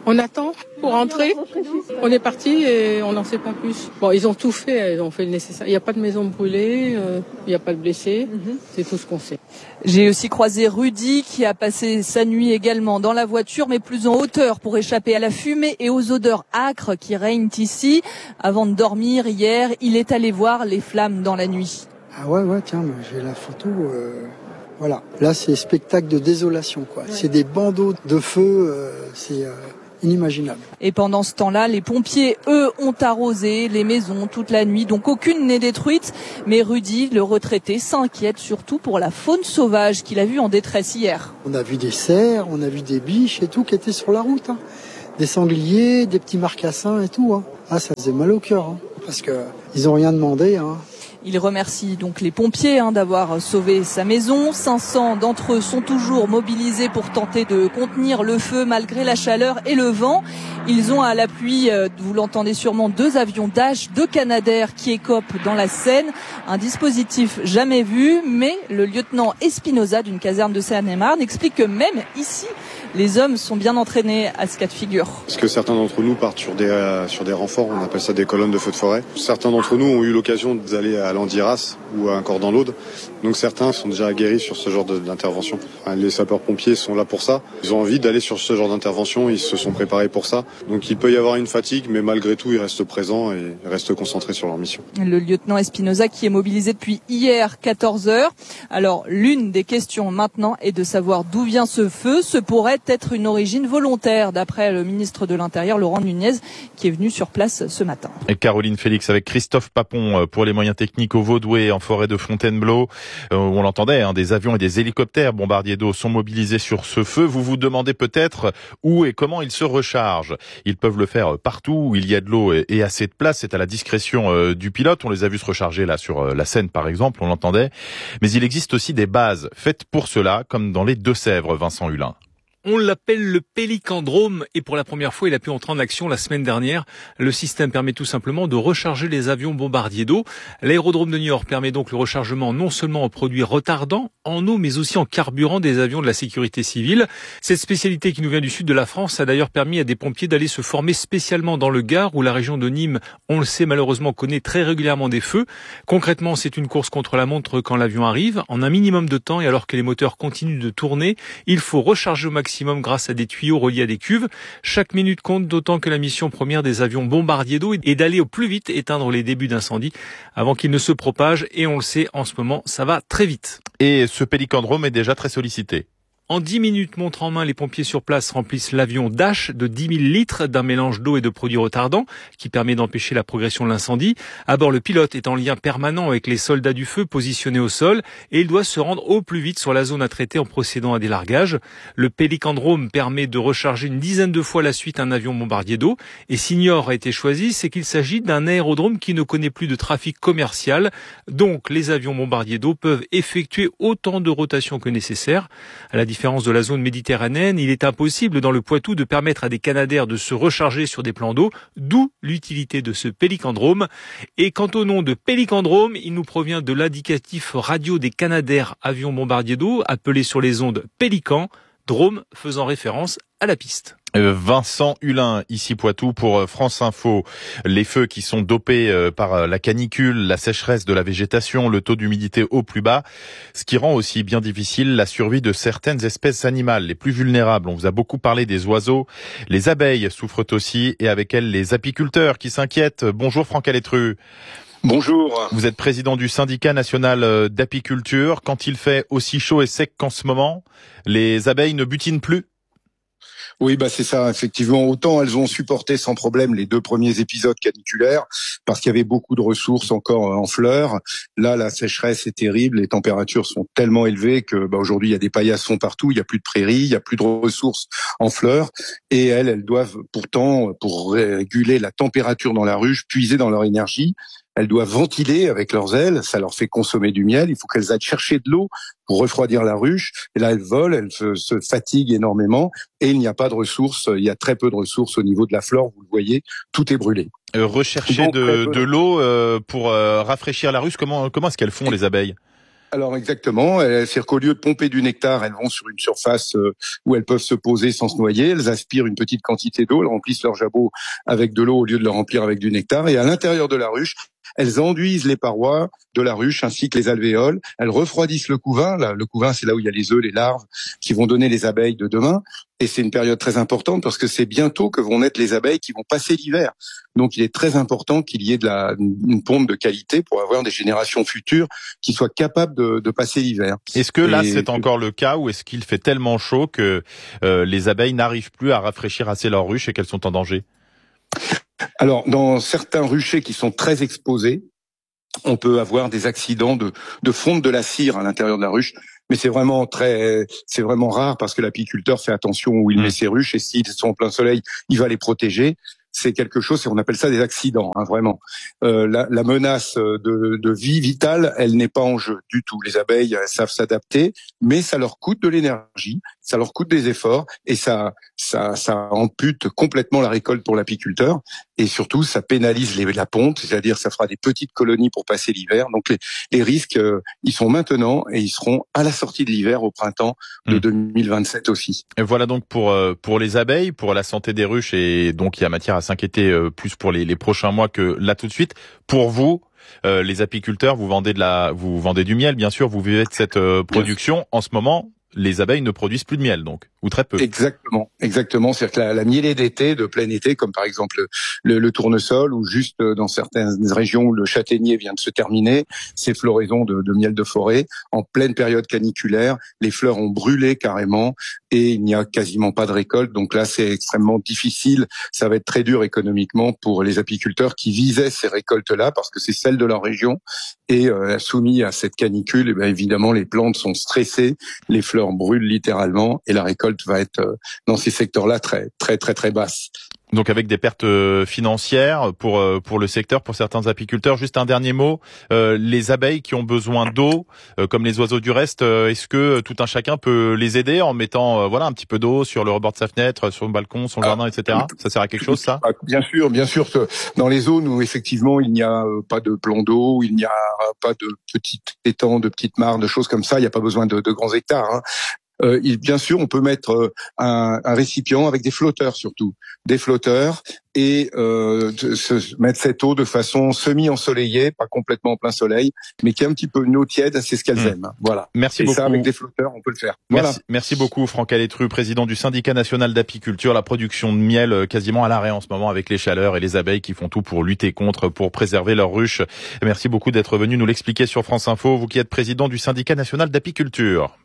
On attend pour rentrer. On est parti et on n'en sait pas plus. Bon, ils ont tout fait, ils ont fait le nécessaire. Il n'y a pas de maison brûlée, euh, il n'y a pas de blessés. Mm-hmm. C'est tout ce qu'on sait. J'ai aussi croisé Rudy qui a passé sa nuit également dans la voiture, mais plus en hauteur pour échapper à la fumée et aux odeurs âcres qui règnent ici. Avant de dormir hier, il est allé voir les flammes dans la nuit. Ah ouais, ouais, tiens, j'ai la photo. Euh... Voilà, là c'est spectacle de désolation, quoi. Ouais. C'est des bandeaux de feu, euh, c'est euh, inimaginable. Et pendant ce temps-là, les pompiers, eux, ont arrosé les maisons toute la nuit, donc aucune n'est détruite. Mais Rudy, le retraité, s'inquiète surtout pour la faune sauvage qu'il a vue en détresse hier. On a vu des cerfs, on a vu des biches et tout qui étaient sur la route, hein. Des sangliers, des petits marcassins et tout, hein. Ah, ça faisait mal au cœur, hein, parce que ils ont rien demandé, hein. Il remercie donc les pompiers hein, d'avoir sauvé sa maison. cinq cents d'entre eux sont toujours mobilisés pour tenter de contenir le feu malgré la chaleur et le vent. Ils ont à l'appui, vous l'entendez sûrement, deux avions Dash, deux Canadair qui écopent dans la Seine. Un dispositif jamais vu, mais le lieutenant Espinosa d'une caserne de Seine-et-Marne explique que même ici, les hommes sont bien entraînés à ce cas de figure. Parce que certains d'entre nous partent sur des, euh, sur des renforts, on appelle ça des colonnes de feu de forêt. Certains d'entre nous ont eu l'occasion d'aller à l'Andiras ou à un Cordon l'Aude. Donc certains sont déjà aguerris sur ce genre de, d'intervention. Enfin, les sapeurs-pompiers sont là pour ça. Ils ont envie d'aller sur ce genre d'intervention, ils se sont préparés pour ça. Donc il peut y avoir une fatigue, mais malgré tout, ils restent présents et restent concentrés sur leur mission. Le lieutenant Espinosa qui est mobilisé depuis hier quatorze heures. Alors l'une des questions maintenant est de savoir d'où vient ce feu. Ce pourrait être une origine volontaire, d'après le ministre de l'Intérieur, Laurent Nunez, qui est venu sur place ce matin. Et Caroline Félix avec Christophe Papon pour les moyens techniques au Vaudoué, en forêt de Fontainebleau. Euh, on l'entendait, hein, des avions et des hélicoptères bombardiers d'eau sont mobilisés sur ce feu. Vous vous demandez peut-être où et comment ils se rechargent. Ils peuvent le faire partout où il y a de l'eau et assez de place. C'est à la discrétion euh, du pilote. On les a vus se recharger là sur euh, la Seine, par exemple, on l'entendait. Mais il existe aussi des bases faites pour cela, comme dans les Deux-Sèvres, Vincent Hulin. On l'appelle le Pélicandrome et pour la première fois, il a pu entrer en action la semaine dernière. Le système permet tout simplement de recharger les avions bombardiers d'eau. L'aérodrome de Niort permet donc le rechargement non seulement en produits retardants, en eau, mais aussi en carburant des avions de la sécurité civile. Cette spécialité qui nous vient du sud de la France a d'ailleurs permis à des pompiers d'aller se former spécialement dans le Gard, où la région de Nîmes, on le sait malheureusement, connaît très régulièrement des feux. Concrètement, c'est une course contre la montre quand l'avion arrive. En un minimum de temps et alors que les moteurs continuent de tourner, il faut recharger au maximum grâce à des tuyaux reliés à des cuves. Chaque minute compte, d'autant que la mission première des avions bombardiers d'eau est d'aller au plus vite éteindre les débuts d'incendie avant qu'ils ne se propagent. Et on le sait, en ce moment, ça va très vite. Et ce pélicandrome est déjà très sollicité. En dix minutes, montre en main, les pompiers sur place remplissent l'avion Dash de dix mille litres d'un mélange d'eau et de produits retardants qui permet d'empêcher la progression de l'incendie. À bord, le pilote est en lien permanent avec les soldats du feu positionnés au sol et il doit se rendre au plus vite sur la zone à traiter en procédant à des largages. Le Pélicandrome permet de recharger une dizaine de fois la suite un avion bombardier d'eau. Et si Niort a été choisi, c'est qu'il s'agit d'un aérodrome qui ne connaît plus de trafic commercial. Donc, les avions bombardiers d'eau peuvent effectuer autant de rotations que nécessaire. À la différence de la zone méditerranéenne, il est impossible dans le Poitou de permettre à des Canadair de se recharger sur des plans d'eau, d'où l'utilité de ce Pélicandrome. Et quant au nom de Pélicandrome, il nous provient de l'indicatif radio des Canadair avions bombardiers d'eau, appelé sur les ondes Pélican, drome faisant référence à la piste. Vincent Hulin, ici Poitou pour France Info. Les feux qui sont dopés par la canicule, la sécheresse de la végétation, le taux d'humidité au plus bas, ce qui rend aussi bien difficile la survie de certaines espèces animales, les plus vulnérables. On vous a beaucoup parlé des oiseaux. Les abeilles souffrent aussi et avec elles les apiculteurs qui s'inquiètent. Bonjour Franck Aletru. Bonjour. Vous êtes président du syndicat national d'apiculture. Quand il fait aussi chaud et sec qu'en ce moment, les abeilles ne butinent plus ? Oui, bah c'est ça, effectivement. Autant elles ont supporté sans problème les deux premiers épisodes caniculaires, parce qu'il y avait beaucoup de ressources encore en fleurs. Là, la sécheresse est terrible, les températures sont tellement élevées que bah, aujourd'hui, il y a des paillassons partout, il y a plus de prairies, il y a plus de ressources en fleurs. Et elles, elles doivent pourtant, pour réguler la température dans la ruche, puiser dans leur énergie. Elles doivent ventiler avec leurs ailes, ça leur fait consommer du miel. Il faut qu'elles aillent chercher de l'eau pour refroidir la ruche. Et là, elles volent, elles se, se fatiguent énormément. Et il n'y a pas de ressources, il y a très peu de ressources au niveau de la flore. Vous le voyez, tout est brûlé. Euh, rechercher Donc, de, de l'eau euh, pour euh, rafraîchir la ruche, comment, comment est-ce qu'elles font les abeilles ? Alors exactement, c'est-à-dire qu'au lieu de pomper du nectar, elles vont sur une surface où elles peuvent se poser sans se noyer, elles aspirent une petite quantité d'eau, elles remplissent leur jabot avec de l'eau au lieu de le remplir avec du nectar, et à l'intérieur de la ruche, elles enduisent les parois de la ruche ainsi que les alvéoles, elles refroidissent le couvain, là, le couvain c'est là où il y a les œufs, les larves qui vont donner les abeilles de demain, et c'est une période très importante parce que c'est bientôt que vont naître les abeilles qui vont passer l'hiver. Donc il est très important qu'il y ait de la, une pompe de qualité pour avoir des générations futures qui soient capables de, de passer l'hiver. Est-ce que là et... c'est encore le cas ou est-ce qu'il fait tellement chaud que euh, les abeilles n'arrivent plus à rafraîchir assez leur ruche et qu'elles sont en danger ? Alors, dans certains ruchers qui sont très exposés, on peut avoir des accidents de, de fonte de la cire à l'intérieur de la ruche, mais c'est vraiment très, c'est vraiment rare parce que l'apiculteur fait attention où il mmh. met ses ruches et s'ils sont en plein soleil, il va les protéger. C'est quelque chose, et on appelle ça des accidents, hein, vraiment. Euh, la, la menace de, de vie vitale, elle n'est pas en jeu du tout. Les abeilles, elles savent s'adapter, mais ça leur coûte de l'énergie, ça leur coûte des efforts, et ça, ça, ça ampute complètement la récolte pour l'apiculteur. Et surtout, ça pénalise les, la ponte, c'est-à-dire ça fera des petites colonies pour passer l'hiver. Donc les, les risques, euh, ils sont maintenant et ils seront à la sortie de l'hiver au printemps de mmh. deux mille vingt-sept aussi. Et voilà donc pour euh, pour les abeilles, pour la santé des ruches, et donc il y a matière à s'inquiéter euh, plus pour les, les prochains mois que là tout de suite. Pour vous, euh, les apiculteurs, vous vendez de la, vous vendez du miel, bien sûr, vous vivez de cette euh, production en ce moment. Les abeilles ne produisent plus de miel, donc, ou très peu. Exactement, exactement. C'est-à-dire que la, la mielée d'été, de plein été, comme par exemple le, le tournesol, ou juste dans certaines régions où le châtaignier vient de se terminer, ces floraisons de, de miel de forêt, en pleine période caniculaire, les fleurs ont brûlé carrément et il n'y a quasiment pas de récolte. Donc là, c'est extrêmement difficile. Ça va être très dur économiquement pour les apiculteurs qui visaient ces récoltes-là parce que c'est celles de leur région. Et euh, soumis à cette canicule, et bien évidemment, les plantes sont stressées, les fleurs brûlent littéralement et la récolte va être euh, dans ces secteurs-là très très très très basse. Donc avec des pertes financières pour pour le secteur, pour certains apiculteurs. Juste un dernier mot, euh, les abeilles qui ont besoin d'eau, euh, comme les oiseaux du reste, euh, est-ce que tout un chacun peut les aider en mettant euh, voilà un petit peu d'eau sur le rebord de sa fenêtre, sur le balcon, son jardin, et cetera. Ça sert à quelque chose, ça ? Bien sûr, bien sûr. Dans les zones où effectivement il n'y a pas de plan d'eau, où il n'y a pas de petits étangs, de petites mares, de choses comme ça, il n'y a pas besoin de, de grands hectares. Hein. Euh, il, bien sûr, on peut mettre euh, un, un récipient avec des flotteurs surtout, des flotteurs, et euh, de, se, mettre cette eau de façon semi-ensoleillée, pas complètement en plein soleil, mais qui est un petit peu une eau tiède, c'est ce qu'elles mmh. aiment. Voilà. Merci et beaucoup. Et ça, avec des flotteurs, on peut le faire. Voilà. Merci, merci beaucoup, Franck Alétru, président du syndicat national d'apiculture. La production de miel quasiment à l'arrêt en ce moment avec les chaleurs et les abeilles qui font tout pour lutter contre, pour préserver leurs ruches. Merci beaucoup d'être venu nous l'expliquer sur France Info, vous qui êtes président du syndicat national d'apiculture.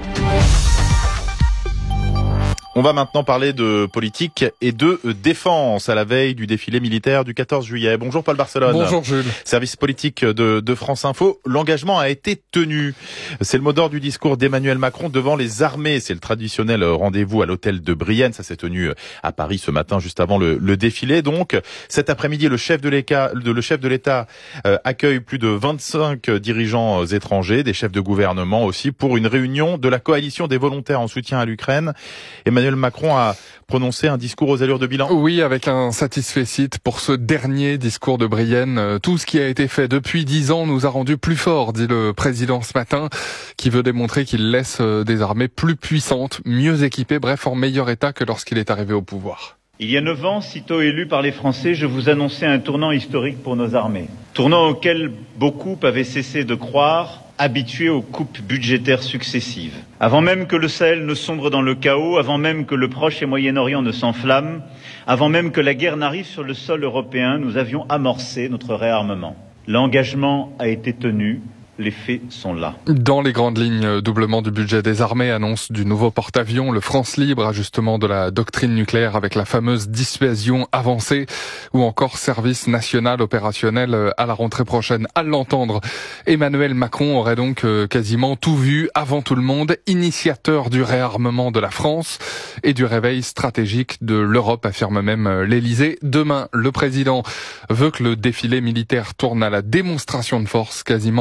On va maintenant parler de politique et de défense à la veille du défilé militaire du quatorze juillet. Bonjour Paul Barcelone. Bonjour Jules. Service politique de, de France Info. L'engagement a été tenu. C'est le mot d'ordre du discours d'Emmanuel Macron devant les armées. C'est le traditionnel rendez-vous à l'hôtel de Brienne. Ça s'est tenu à Paris ce matin, juste avant le, le défilé. Donc, cet après-midi, le chef de l'État, le chef de l'État euh, accueille plus de vingt-cinq dirigeants étrangers, des chefs de gouvernement aussi, pour une réunion de la coalition des volontaires en soutien à l'Ukraine. Emmanuel Macron a prononcé un discours aux allures de bilan. Oui, avec un satisfecit pour ce dernier discours de Brienne. Tout ce qui a été fait depuis dix ans nous a rendus plus forts, dit le président ce matin, qui veut démontrer qu'il laisse des armées plus puissantes, mieux équipées, bref, en meilleur état que lorsqu'il est arrivé au pouvoir. Il y a neuf ans, sitôt élu par les Français, je vous annonçais un tournant historique pour nos armées. Tournant auquel beaucoup avaient cessé de croire, habitués aux coupes budgétaires successives. Avant même que le Sahel ne sombre dans le chaos, avant même que le Proche et Moyen-Orient ne s'enflamment, avant même que la guerre n'arrive sur le sol européen, nous avions amorcé notre réarmement. L'engagement a été tenu. Les faits sont là. Dans les grandes lignes, doublement du budget des armées, annonce du nouveau porte-avions, le France Libre, ajustement de la doctrine nucléaire avec la fameuse dissuasion avancée, ou encore service national opérationnel à la rentrée prochaine. À l'entendre, Emmanuel Macron aurait donc quasiment tout vu avant tout le monde, initiateur du réarmement de la France et du réveil stratégique de l'Europe, affirme même l'Élysée. Demain, le président veut que le défilé militaire tourne à la démonstration de force, quasiment sept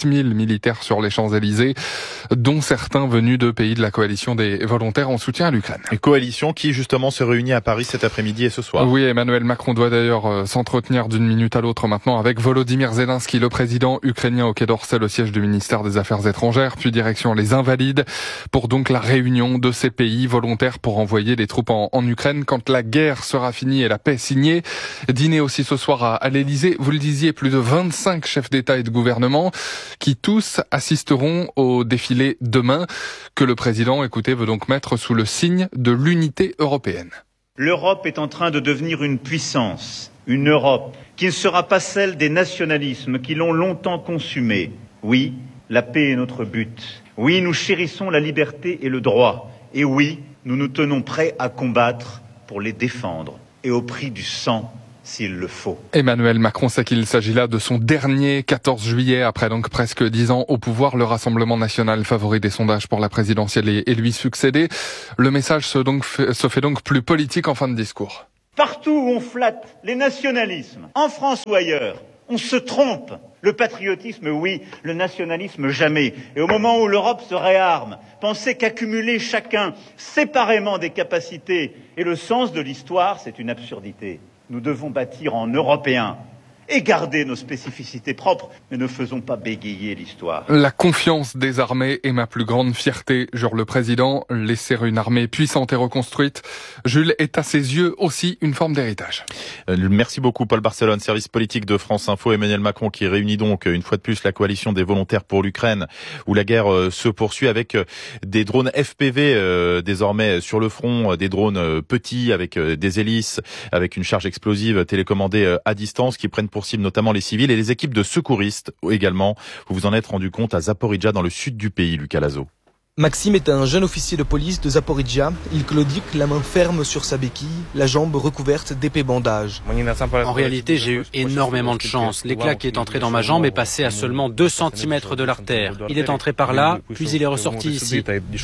mille militaires sur les Champs-Élysées, dont certains venus de pays de la coalition des volontaires en soutien à l'Ukraine. Une coalition qui justement se réunit à Paris cet après-midi et ce soir. Oui, Emmanuel Macron doit d'ailleurs euh, s'entretenir d'une minute à l'autre maintenant avec Volodymyr Zelensky, le président ukrainien, au Quai d'Orsay, le siège du ministère des Affaires étrangères, puis direction les Invalides, pour donc la réunion de ces pays volontaires pour envoyer des troupes en, en Ukraine quand la guerre sera finie et la paix signée. Dîner aussi ce soir à, à l'Élysée. Vous le disiez, plus de vingt-cinq chefs d'État et de gouvernement qui tous assisteront au défilé demain que le président, écoutez, veut donc mettre sous le signe de l'unité européenne. L'Europe est en train de devenir une puissance, une Europe qui ne sera pas celle des nationalismes qui l'ont longtemps consumée. Oui, la paix est notre but. Oui, nous chérissons la liberté et le droit. Et oui, nous nous tenons prêts à combattre pour les défendre, et au prix du sang, s'il le faut. Emmanuel Macron sait qu'il s'agit là de son dernier quatorze juillet, après donc presque dix ans au pouvoir. Le Rassemblement national, favori des sondages pour la présidentielle, et lui succéder. Le message se, donc fait, se fait donc plus politique en fin de discours. Partout où on flatte les nationalismes, en France ou ailleurs, on se trompe. Le patriotisme, oui, le nationalisme, jamais. Et au moment où l'Europe se réarme, penser qu'accumuler chacun séparément des capacités et le sens de l'histoire, c'est une absurdité. Nous devons bâtir en Européens et garder nos spécificités propres, mais ne faisons pas bégayer l'histoire. La confiance des armées est ma plus grande fierté, jure le président. Laisser une armée puissante et reconstruite, Jules, est à ses yeux aussi une forme d'héritage. Merci beaucoup Paul Barcelone, service politique de France Info. Emmanuel Macron qui réunit donc une fois de plus la coalition des volontaires pour l'Ukraine, où la guerre se poursuit avec des drones F P V euh, désormais sur le front, des drones petits avec des hélices, avec une charge explosive télécommandée à distance qui prennent pour cible notamment les civils et les équipes de secouristes également. Vous vous en êtes rendu compte à Zaporijia dans le sud du pays, Lucas Lazo. Maxime est un jeune officier de police de Zaporijia. Il claudique, la main ferme sur sa béquille, la jambe recouverte d'épais bandages. En réalité, j'ai eu énormément de chance. L'éclat qui est entré dans ma jambe est passé à seulement deux centimètres de l'artère. Il est entré par là, puis il est ressorti ici.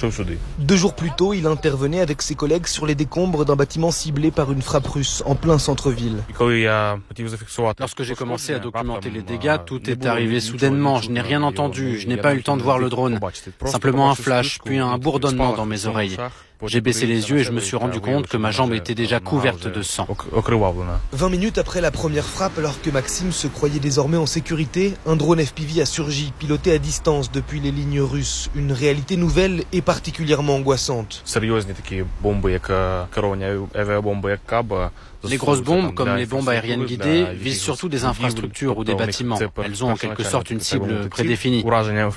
Deux jours plus tôt, il intervenait avec ses collègues sur les décombres d'un bâtiment ciblé par une frappe russe en plein centre-ville. Lorsque j'ai commencé à documenter les dégâts, tout est arrivé soudainement. Je n'ai rien entendu, je n'ai pas eu le temps de voir le drone. Simplement un flash, puis un bourdonnement dans mes oreilles. J'ai baissé les yeux et je me suis rendu compte que ma jambe était déjà couverte de sang. vingt minutes après la première frappe, alors que Maxime se croyait désormais en sécurité, un drone F P V a surgi, piloté à distance depuis les lignes russes. Une réalité nouvelle et particulièrement angoissante. Les grosses bombes, comme les bombes aériennes guidées, visent surtout des infrastructures ou des bâtiments. Elles ont en quelque sorte une cible prédéfinie.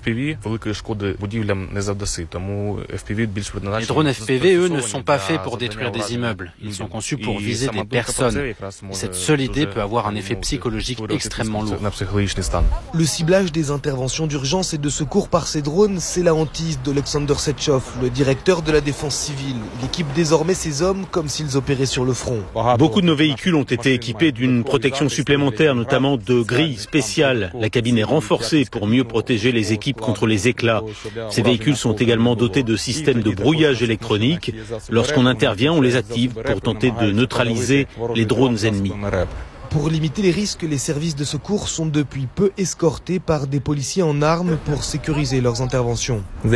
Les drones F P V, eux, ne sont pas faits pour détruire des immeubles. Ils sont conçus pour viser des personnes. Et cette seule idée peut avoir un effet psychologique extrêmement lourd. Le ciblage des interventions d'urgence et de secours par ces drones, c'est la hantise d'Alexander Setchov, le directeur de la défense civile. Il équipe désormais ces hommes comme s'ils opéraient sur le front. Beaucoup de nos véhicules ont été équipés d'une protection supplémentaire, notamment de grilles spéciales. La cabine est renforcée pour mieux protéger les équipes contre les éclats. Ces véhicules sont également dotés de systèmes de brouillage électronique. Lorsqu'on intervient, on les active pour tenter de neutraliser les drones ennemis. Pour limiter les risques, les services de secours sont depuis peu escortés par des policiers en armes pour sécuriser leurs interventions. Il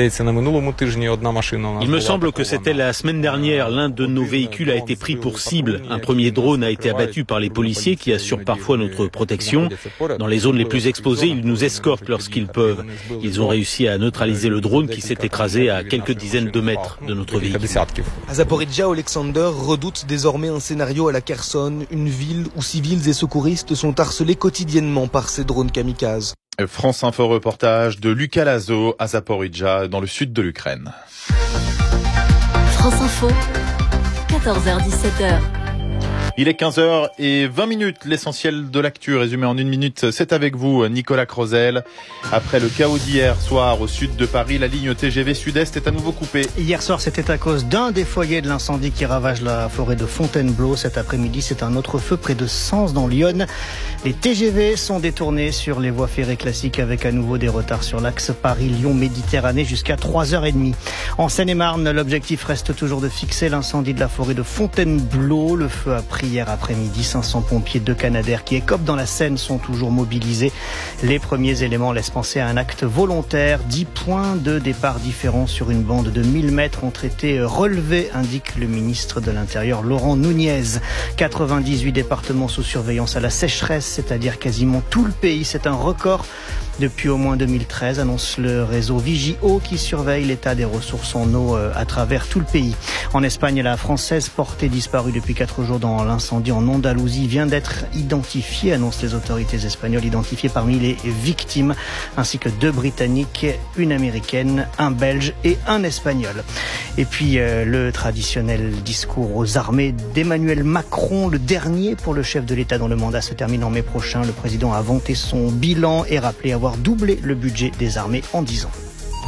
me semble que c'était la semaine dernière, l'un de nos véhicules a été pris pour cible. Un premier drone a été abattu par les policiers qui assurent parfois notre protection. Dans les zones les plus exposées, ils nous escortent lorsqu'ils peuvent. Ils ont réussi à neutraliser le drone qui s'est écrasé à quelques dizaines de mètres de notre véhicule. À Zaporijia, Alexander redoute désormais un scénario à la Kherson, une ville où civils et secouristes sont harcelés quotidiennement par ces drones kamikazes. France Info reportage de Lucas Lazo à Zaporijia, dans le sud de l'Ukraine. France Info, quatorze heures dix-sept heures. Il est quinze heures vingt minutes, l'essentiel de l'actu résumé en une minute. C'est avec vous, Nicolas Crozel. Après le chaos d'hier soir au sud de Paris, la ligne T G V Sud-Est est à nouveau coupée. Hier soir, c'était à cause d'un des foyers de l'incendie qui ravage la forêt de Fontainebleau. Cet après-midi, c'est un autre feu près de Sens dans l'Yonne. Les T G V sont détournés sur les voies ferrées classiques avec à nouveau des retards sur l'axe Paris-Lyon-Méditerranée jusqu'à trois heures trente. En Seine-et-Marne, l'objectif reste toujours de fixer l'incendie de la forêt de Fontainebleau. Le feu a pris hier après-midi. cinq cents pompiers de Canadair qui écopent dans la Seine sont toujours mobilisés. Les premiers éléments laissent penser à un acte volontaire. dix points de départ différents sur une bande de mille mètres ont été relevés, indique le ministre de l'Intérieur Laurent Nunez. quatre-vingt-dix-huit départements sous surveillance à la sécheresse, c'est-à-dire quasiment tout le pays. C'est un record depuis au moins deux mille treize, annonce le réseau Vigio qui surveille l'état des ressources en eau à travers tout le pays. En Espagne, la Française portée disparue depuis quatre jours dans l'incendie en Andalousie vient d'être identifiée, annoncent les autorités espagnoles, identifiée parmi les victimes, ainsi que deux Britanniques, une Américaine, un Belge et un Espagnol. Et puis euh, le traditionnel discours aux armées d'Emmanuel Macron, le dernier pour le chef de l'État dont le mandat se termine en mai prochain. Le président a vanté son bilan et rappelé avoir doublé le budget des armées en dix ans.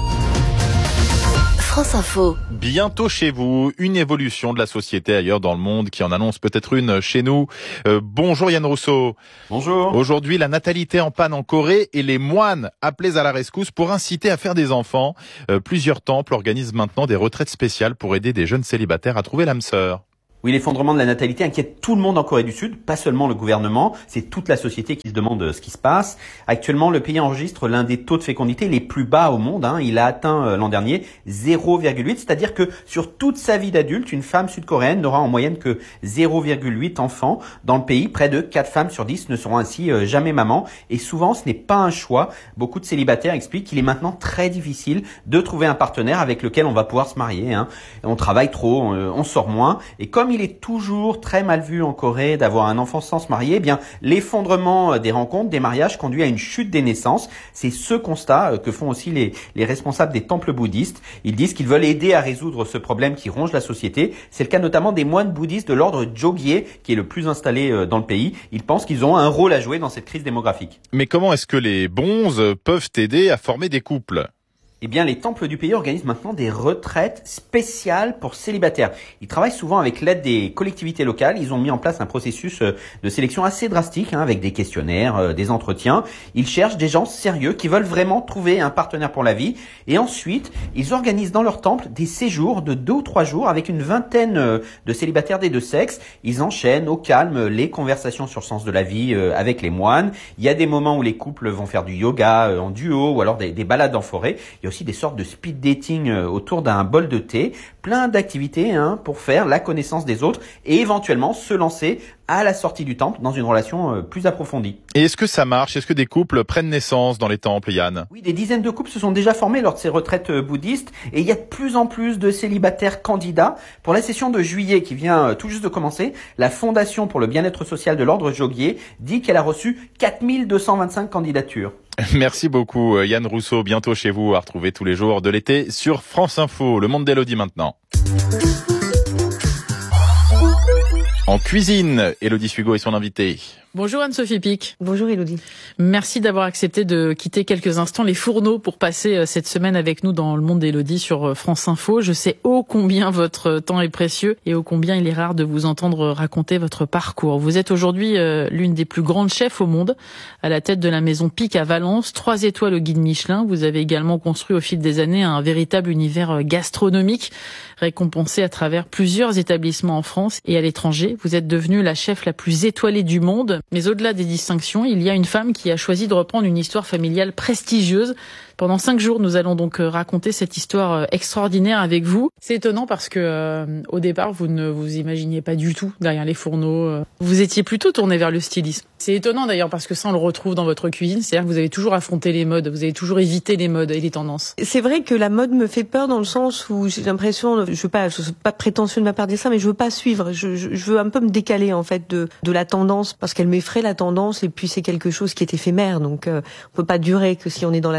France Info. Bientôt chez vous, une évolution de la société ailleurs dans le monde qui en annonce peut-être une chez nous. Euh, bonjour Yann Rousseau. Bonjour. Aujourd'hui, la natalité en panne en Corée et les moines appelés à la rescousse pour inciter à faire des enfants. Euh, plusieurs temples organisent maintenant des retraites spéciales pour aider des jeunes célibataires à trouver l'âme sœur. Oui, l'effondrement de la natalité inquiète tout le monde en Corée du Sud, pas seulement le gouvernement, c'est toute la société qui se demande ce qui se passe. Actuellement, le pays enregistre l'un des taux de fécondité les plus bas au monde. Hein. Il a atteint euh, l'an dernier zéro virgule huit, c'est-à-dire que sur toute sa vie d'adulte, une femme sud-coréenne n'aura en moyenne que zéro virgule huit enfants. Dans le pays, près de quatre femmes sur dix ne seront ainsi euh, jamais maman. Et souvent, ce n'est pas un choix. Beaucoup de célibataires expliquent qu'il est maintenant très difficile de trouver un partenaire avec lequel on va pouvoir se marier. Hein. On travaille trop, on, on sort moins. Et comme il est toujours très mal vu en Corée d'avoir un enfant sans se marier, eh bien, l'effondrement des rencontres, des mariages conduit à une chute des naissances. C'est ce constat que font aussi les, les responsables des temples bouddhistes. Ils disent qu'ils veulent aider à résoudre ce problème qui ronge la société. C'est le cas notamment des moines bouddhistes de l'ordre Jogye, qui est le plus installé dans le pays. Ils pensent qu'ils ont un rôle à jouer dans cette crise démographique. Mais comment est-ce que les bonzes peuvent aider à former des couples ? Eh bien, les temples du pays organisent maintenant des retraites spéciales pour célibataires. Ils travaillent souvent avec l'aide des collectivités locales. Ils ont mis en place un processus de sélection assez drastique, hein, avec des questionnaires, des entretiens. Ils cherchent des gens sérieux qui veulent vraiment trouver un partenaire pour la vie. Et ensuite, ils organisent dans leur temple des séjours de deux ou trois jours avec une vingtaine de célibataires des deux sexes. Ils enchaînent au calme les conversations sur le sens de la vie avec les moines. Il y a des moments où les couples vont faire du yoga en duo ou alors des, des balades en forêt. Il y a aussi des sortes de speed dating autour d'un bol de thé, plein d'activités hein, pour faire la connaissance des autres et éventuellement se lancer à la sortie du temple dans une relation plus approfondie. Et est-ce que ça marche ? Est-ce que des couples prennent naissance dans les temples, Yann ? Oui, des dizaines de couples se sont déjà formés lors de ces retraites bouddhistes et il y a de plus en plus de célibataires candidats. Pour la session de juillet qui vient tout juste de commencer, la Fondation pour le bien-être social de l'ordre Jogye dit qu'elle a reçu quatre mille deux cent vingt-cinq candidatures. Merci beaucoup Yann Rousseau, bientôt chez vous à retrouver tous les jours de l'été sur France Info. Le monde d'Élodie maintenant. En cuisine, Élodie Sugo est son invitée. Bonjour Anne-Sophie Pic. Bonjour Élodie. Merci d'avoir accepté de quitter quelques instants les fourneaux pour passer cette semaine avec nous dans le monde d'Élodie sur France Info. Je sais ô combien votre temps est précieux et ô combien il est rare de vous entendre raconter votre parcours. Vous êtes aujourd'hui l'une des plus grandes chefs au monde, à la tête de la maison Pic à Valence, trois étoiles au guide Michelin. Vous avez également construit au fil des années un véritable univers gastronomique, récompensé à travers plusieurs établissements en France et à l'étranger. Vous êtes devenue la chef la plus étoilée du monde. Mais au-delà des distinctions, il y a une femme qui a choisi de reprendre une histoire familiale prestigieuse. Pendant cinq jours, nous allons donc raconter cette histoire extraordinaire avec vous. C'est étonnant parce que euh, au départ, vous ne vous imaginiez pas du tout derrière les fourneaux. Vous étiez plutôt tourné vers le stylisme. C'est étonnant d'ailleurs parce que ça, on le retrouve dans votre cuisine. C'est-à-dire que vous avez toujours affronté les modes, vous avez toujours évité les modes et les tendances. C'est vrai que la mode me fait peur dans le sens où j'ai l'impression, je veux pas, je suis pas prétentieux de ma part de dire ça, mais je veux pas suivre. Je, je, je veux un peu me décaler en fait de, de la tendance parce qu'elle m'effraie la tendance et puis c'est quelque chose qui est éphémère. Donc euh, on peut pas durer que si on est dans la tendance.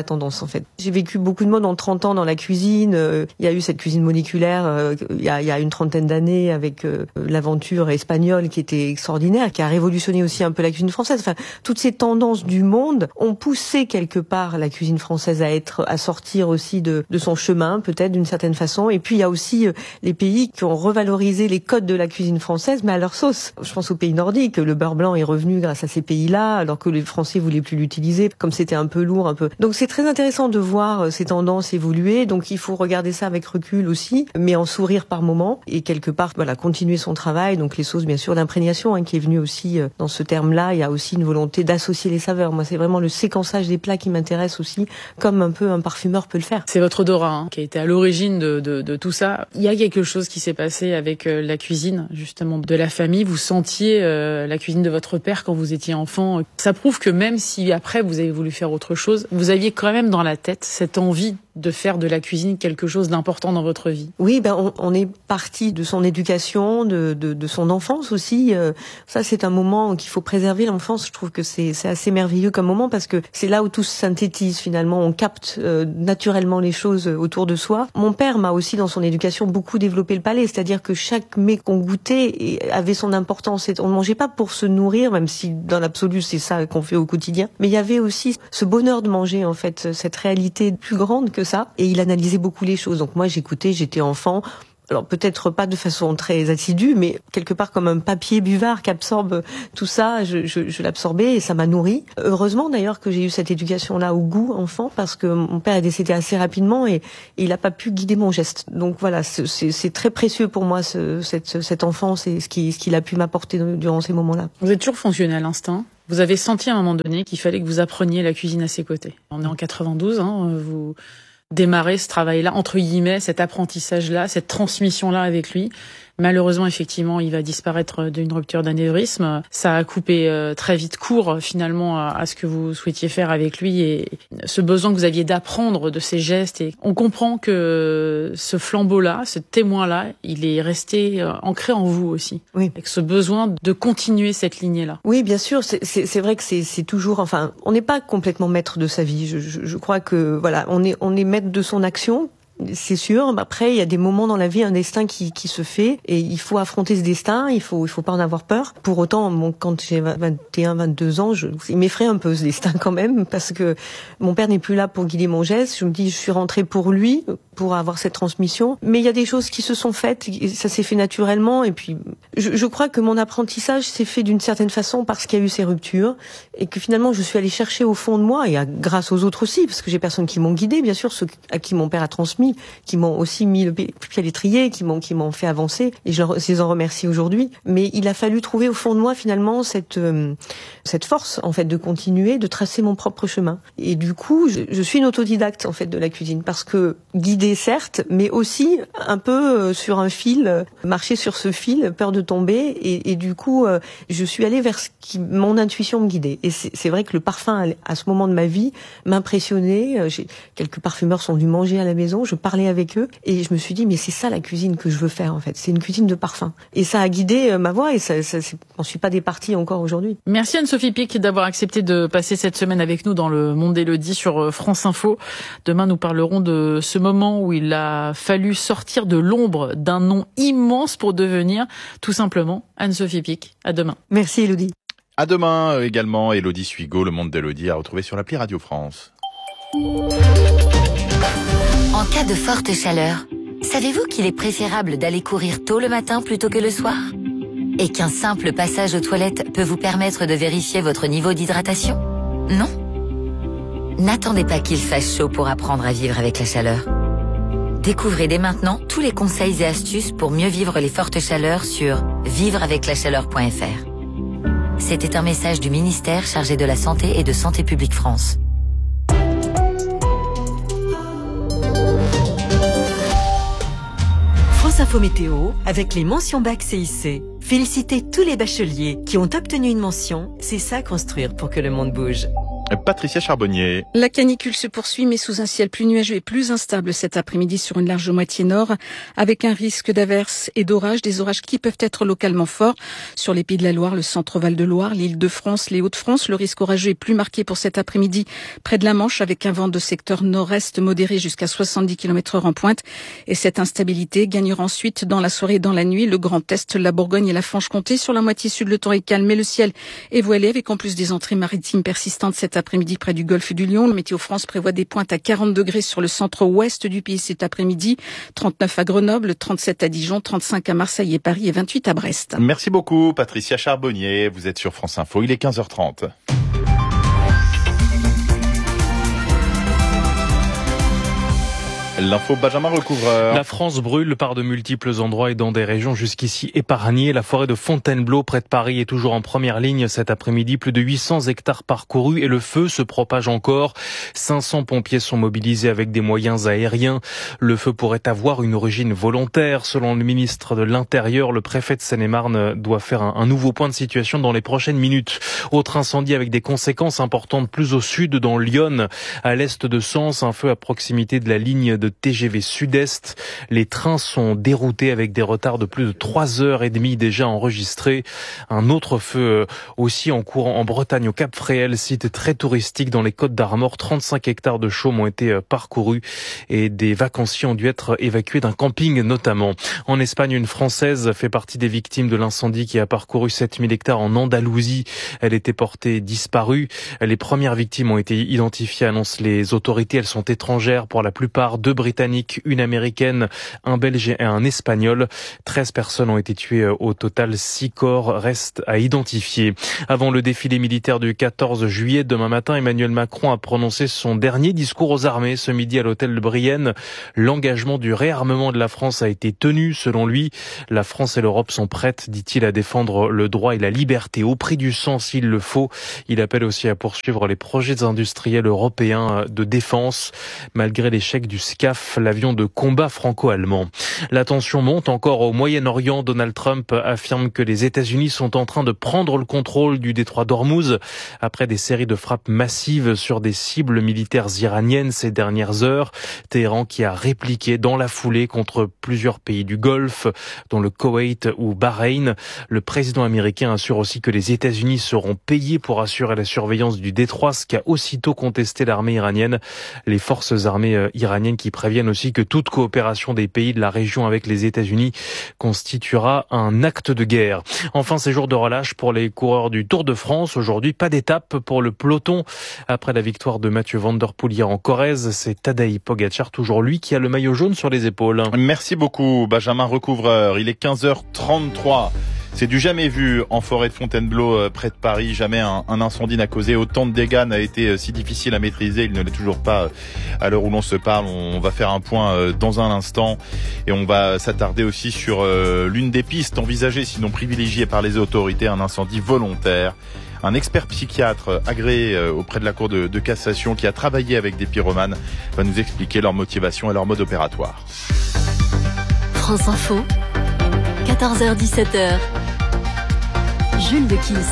en fait. J'ai vécu beaucoup de modes en trente ans dans la cuisine. Euh, il y a eu cette cuisine moléculaire euh, il, y a, il y a une trentaine d'années avec euh, l'aventure espagnole qui était extraordinaire, qui a révolutionné aussi un peu la cuisine française. Enfin, toutes ces tendances du monde ont poussé quelque part la cuisine française à être, à sortir aussi de, de son chemin, peut-être d'une certaine façon. Et puis il y a aussi euh, les pays qui ont revalorisé les codes de la cuisine française, mais à leur sauce. Je pense aux pays nordiques. Le beurre blanc est revenu grâce à ces pays-là, alors que les Français voulaient plus l'utiliser, comme c'était un peu lourd, un peu. Donc c'est très intéressant de voir ces tendances évoluer. Donc il faut regarder ça avec recul aussi, mais en sourire par moment et quelque part, voilà, continuer son travail. Donc les sauces, bien sûr, d'imprégnation, hein, qui est venu aussi euh, dans ce terme-là. Il y a aussi une volonté d'associer les saveurs. Moi, c'est vraiment le séquençage des plats qui m'intéresse aussi, comme un peu un parfumeur peut le faire. C'est votre odorat hein, qui a été à l'origine de, de, de tout ça. Il y a quelque chose qui s'est passé avec euh, la cuisine, justement, de la famille. Vous sentiez euh, la cuisine de votre père quand vous étiez enfant. Ça prouve que même si après vous avez voulu faire autre chose, vous aviez quand même dans la tête cette envie de faire de la cuisine quelque chose d'important dans votre vie. Oui, ben on, on est parti de son éducation, de, de, de son enfance aussi. Euh, ça, c'est un moment qu'il faut préserver, l'enfance. Je trouve que c'est, c'est assez merveilleux comme moment parce que c'est là où tout se synthétise finalement. On capte euh, naturellement les choses autour de soi. Mon père m'a aussi, dans son éducation, beaucoup développé le palais, c'est-à-dire que chaque mets qu'on goûtait avait son importance. On ne mangeait pas pour se nourrir, même si dans l'absolu c'est ça qu'on fait au quotidien. Mais il y avait aussi ce bonheur de manger, en fait, cette réalité plus grande que ça, et il analysait beaucoup les choses. Donc moi j'écoutais, j'étais enfant, alors peut-être pas de façon très assidue, mais quelque part comme un papier buvard qui absorbe tout ça, je, je, je l'absorbais et ça m'a nourri. Heureusement d'ailleurs que j'ai eu cette éducation-là au goût enfant, parce que mon père est décédé assez rapidement et, et il n'a pas pu guider mon geste. Donc voilà, c'est, c'est, c'est très précieux pour moi ce, cette, cette enfance et ce, qui, ce qu'il a pu m'apporter durant ces moments-là. Vous êtes toujours fonctionné à l'instinct. Vous avez senti à un moment donné qu'il fallait que vous appreniez la cuisine à ses côtés. On est en quatre-vingt-douze, hein, vous démarrez ce travail-là, entre guillemets, cet apprentissage-là, cette transmission-là avec lui. Malheureusement, effectivement, il va disparaître d'une rupture d'anévrisme. Ça a coupé euh, très vite court, finalement, à, à ce que vous souhaitiez faire avec lui et ce besoin que vous aviez d'apprendre de ses gestes. Et on comprend que ce flambeau-là, ce témoin-là, il est resté euh, ancré en vous aussi. Oui. Avec ce besoin de continuer cette lignée-là. Oui, bien sûr. C'est, c'est, c'est vrai que c'est, c'est toujours, enfin, on n'est pas complètement maître de sa vie. Je, je, je crois que, voilà, on est, on est maître de son action. C'est sûr. Après, il y a des moments dans la vie, un destin qui, qui se fait, et il faut affronter ce destin. Il faut, il faut pas en avoir peur. Pour autant, bon, quand j'ai vingt et un, vingt-deux ans, je, il m'effraie un peu ce destin quand même, parce que mon père n'est plus là pour guider mon geste. Je me dis, je suis rentrée pour lui, pour avoir cette transmission. Mais il y a des choses qui se sont faites, ça s'est fait naturellement. Et puis, je, je crois que mon apprentissage s'est fait d'une certaine façon parce qu'il y a eu ces ruptures, et que finalement, je suis allée chercher au fond de moi, et à, grâce aux autres aussi, parce que j'ai personne qui m'ont guidée, bien sûr, ceux à qui mon père a transmis, qui m'ont aussi mis le pied à l'étrier, qui m'ont qui m'ont fait avancer, et je les en remercie aujourd'hui. Mais il a fallu trouver au fond de moi finalement cette euh, cette force en fait de continuer, de tracer mon propre chemin. Et du coup, je, je suis une autodidacte en fait de la cuisine, parce que guidée certes, mais aussi un peu euh, sur un fil, euh, marcher sur ce fil, peur de tomber, et, et du coup, euh, je suis allée vers ce qui mon intuition me guidait. Et c'est, c'est vrai que le parfum à ce moment de ma vie m'impressionnait. Euh, j'ai, quelques parfumeurs sont venus manger à la maison, je parlais avec eux et je me suis dit mais c'est ça la cuisine que je veux faire en fait, c'est une cuisine de parfum, et ça a guidé ma voie et ça, ça j'en suis pas départie encore aujourd'hui. Merci Anne-Sophie Pic d'avoir accepté de passer cette semaine avec nous dans le Monde d'Élodie sur France Info. Demain nous parlerons de ce moment où il a fallu sortir de l'ombre d'un nom immense pour devenir tout simplement Anne-Sophie Pic. À demain. Merci Élodie. À demain également, Élodie Suigo, le Monde d'Élodie à retrouver sur l'appli Radio France. En cas de forte chaleur, savez-vous qu'il est préférable d'aller courir tôt le matin plutôt que le soir ? Et qu'un simple passage aux toilettes peut vous permettre de vérifier votre niveau d'hydratation ? Non ? N'attendez pas qu'il fasse chaud pour apprendre à vivre avec la chaleur. Découvrez dès maintenant tous les conseils et astuces pour mieux vivre les fortes chaleurs sur vivre avec la chaleur point f r. C'était un message du ministère chargé de la Santé et de Santé publique France. France Info Météo avec les mentions bac C I C. Félicitez tous les bacheliers qui ont obtenu une mention, c'est ça construire pour que le monde bouge. Patricia Charbonnier. La canicule se poursuit, mais sous un ciel plus nuageux et plus instable cet après-midi sur une large moitié nord, avec un risque d'averses et d'orages, des orages qui peuvent être localement forts sur les Pays de la Loire, le centre-Val de Loire, l'Île-de-France, les Hauts-de-France. Le risque orageux est plus marqué pour cet après-midi près de la Manche, avec un vent de secteur nord-est modéré jusqu'à soixante-dix kilomètres heure en pointe. Et cette instabilité gagnera ensuite dans la soirée et dans la nuit le Grand Est, la Bourgogne et la Franche-Comté. Sur la moitié sud, le temps est calme, mais le ciel est voilé, avec en plus des entrées maritimes persistantes cet après-midi près du golfe du Lion. Le Météo France prévoit des pointes à quarante degrés sur le centre-ouest du pays cet après-midi, trente-neuf à Grenoble, trente-sept à Dijon, trente-cinq à Marseille et Paris et vingt-huit à Brest. Merci beaucoup Patricia Charbonnier, vous êtes sur France Info, il est quinze heures trente. L'info Benjamin Recouvreur. La France brûle par de multiples endroits et dans des régions jusqu'ici épargnées. La forêt de Fontainebleau, près de Paris, est toujours en première ligne cet après-midi. Plus de huit cents hectares parcourus et le feu se propage encore. cinq cents pompiers sont mobilisés avec des moyens aériens. Le feu pourrait avoir une origine volontaire. Selon le ministre de l'Intérieur, le préfet de Seine-et-Marne doit faire un, un nouveau point de situation dans les prochaines minutes. Autre incendie avec des conséquences importantes plus au sud, dans l'Yonne, à l'est de Sens. Un feu à proximité de la ligne de T G V Sud-Est. Les trains sont déroutés avec des retards de plus de trois heures et demie déjà enregistrés. Un autre feu aussi en cours en Bretagne, au Cap Fréhel, site très touristique dans les Côtes d'Armor. trente-cinq hectares de chaumes ont été parcourus et des vacanciers ont dû être évacués d'un camping notamment. En Espagne, une Française fait partie des victimes de l'incendie qui a parcouru sept mille hectares en Andalousie. Elle était portée disparue. Les premières victimes ont été identifiées, annoncent les autorités. Elles sont étrangères pour la plupart, deux Britanniques, une Américaine, un Belge et un Espagnol. treize personnes ont été tuées au total, six corps restent à identifier. Avant le défilé militaire du quatorze juillet, demain matin, Emmanuel Macron a prononcé son dernier discours aux armées ce midi à l'hôtel de Brienne. L'engagement du réarmement de la France a été tenu, selon lui. La France et l'Europe sont prêtes, dit-il, à défendre le droit et la liberté au prix du sang s'il le faut. Il appelle aussi à poursuivre les projets industriels européens de défense. Malgré l'échec du S C A F, l'avion de combat franco-allemand. La tension monte encore au Moyen-Orient. Donald Trump affirme que les États-Unis sont en train de prendre le contrôle du détroit d'Ormuz après des séries de frappes massives sur des cibles militaires iraniennes ces dernières heures. Téhéran qui a répliqué dans la foulée contre plusieurs pays du Golfe, dont le Koweït ou Bahreïn. Le président américain assure aussi que les États-Unis seront payés pour assurer la surveillance du détroit, ce qu'a aussitôt contesté l'armée iranienne. Les forces armées iraniennes qui préviennent aussi que toute coopération des pays de la région avec les États-Unis constituera un acte de guerre. Enfin, ces jours de relâche pour les coureurs du Tour de France. Aujourd'hui, pas d'étape pour le peloton. Après la victoire de Mathieu Van Der Poel hier en Corrèze, c'est Tadej Pogacar, toujours lui, qui a le maillot jaune sur les épaules. Merci beaucoup, Benjamin Recouvreur. Il est quinze heures trente-trois. C'est du jamais vu en forêt de Fontainebleau, près de Paris. Jamais un, un incendie n'a causé autant de dégâts, n'a été si difficile à maîtriser. Il ne l'est toujours pas à l'heure où l'on se parle. On va faire un point dans un instant et on va s'attarder aussi sur l'une des pistes envisagées, sinon privilégiées par les autorités, un incendie volontaire. Un expert psychiatre agréé auprès de la Cour de, de cassation qui a travaillé avec des pyromanes va nous expliquer leur motivation et leur mode opératoire. France Info, quatorze heures dix-sept heures. Jules de Kiss.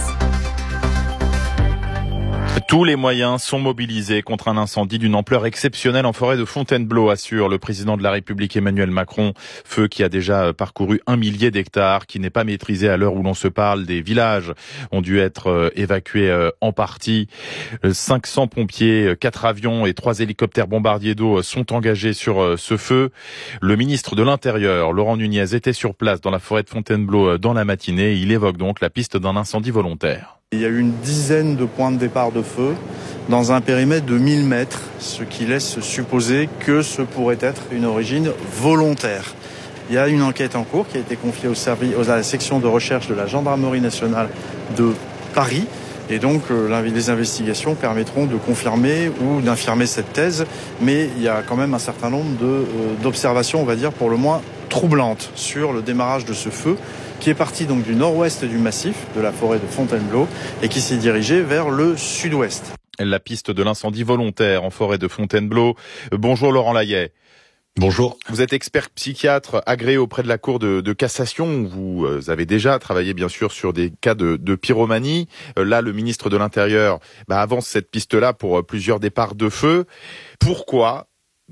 Tous les moyens sont mobilisés contre un incendie d'une ampleur exceptionnelle en forêt de Fontainebleau, assure le président de la République Emmanuel Macron. Feu qui a déjà parcouru un millier d'hectares, qui n'est pas maîtrisé à l'heure où l'on se parle. Des villages ont dû être évacués en partie. cinq cents pompiers, quatre avions et trois hélicoptères bombardiers d'eau sont engagés sur ce feu. Le ministre de l'Intérieur, Laurent Nunez, était sur place dans la forêt de Fontainebleau dans la matinée. Il évoque donc la piste d'un incendie volontaire. Il y a eu une dizaine de points de départ de feu dans un périmètre de mille mètres, ce qui laisse supposer que ce pourrait être une origine volontaire. Il y a une enquête en cours qui a été confiée au service, à la section de recherche de la Gendarmerie nationale de Paris. Et donc les investigations permettront de confirmer ou d'infirmer cette thèse. Mais il y a quand même un certain nombre de, d'observations, on va dire, pour le moins troublantes sur le démarrage de ce feu, qui est parti donc du nord-ouest du massif de la forêt de Fontainebleau et qui s'est dirigé vers le sud-ouest. La piste de l'incendie volontaire en forêt de Fontainebleau. Bonjour Laurent Layet. Bonjour. Vous êtes expert psychiatre agréé auprès de la Cour de, de cassation. Vous avez déjà travaillé bien sûr sur des cas de, de pyromanie. Là, le ministre de l'Intérieur bah, avance cette piste-là pour plusieurs départs de feu. Pourquoi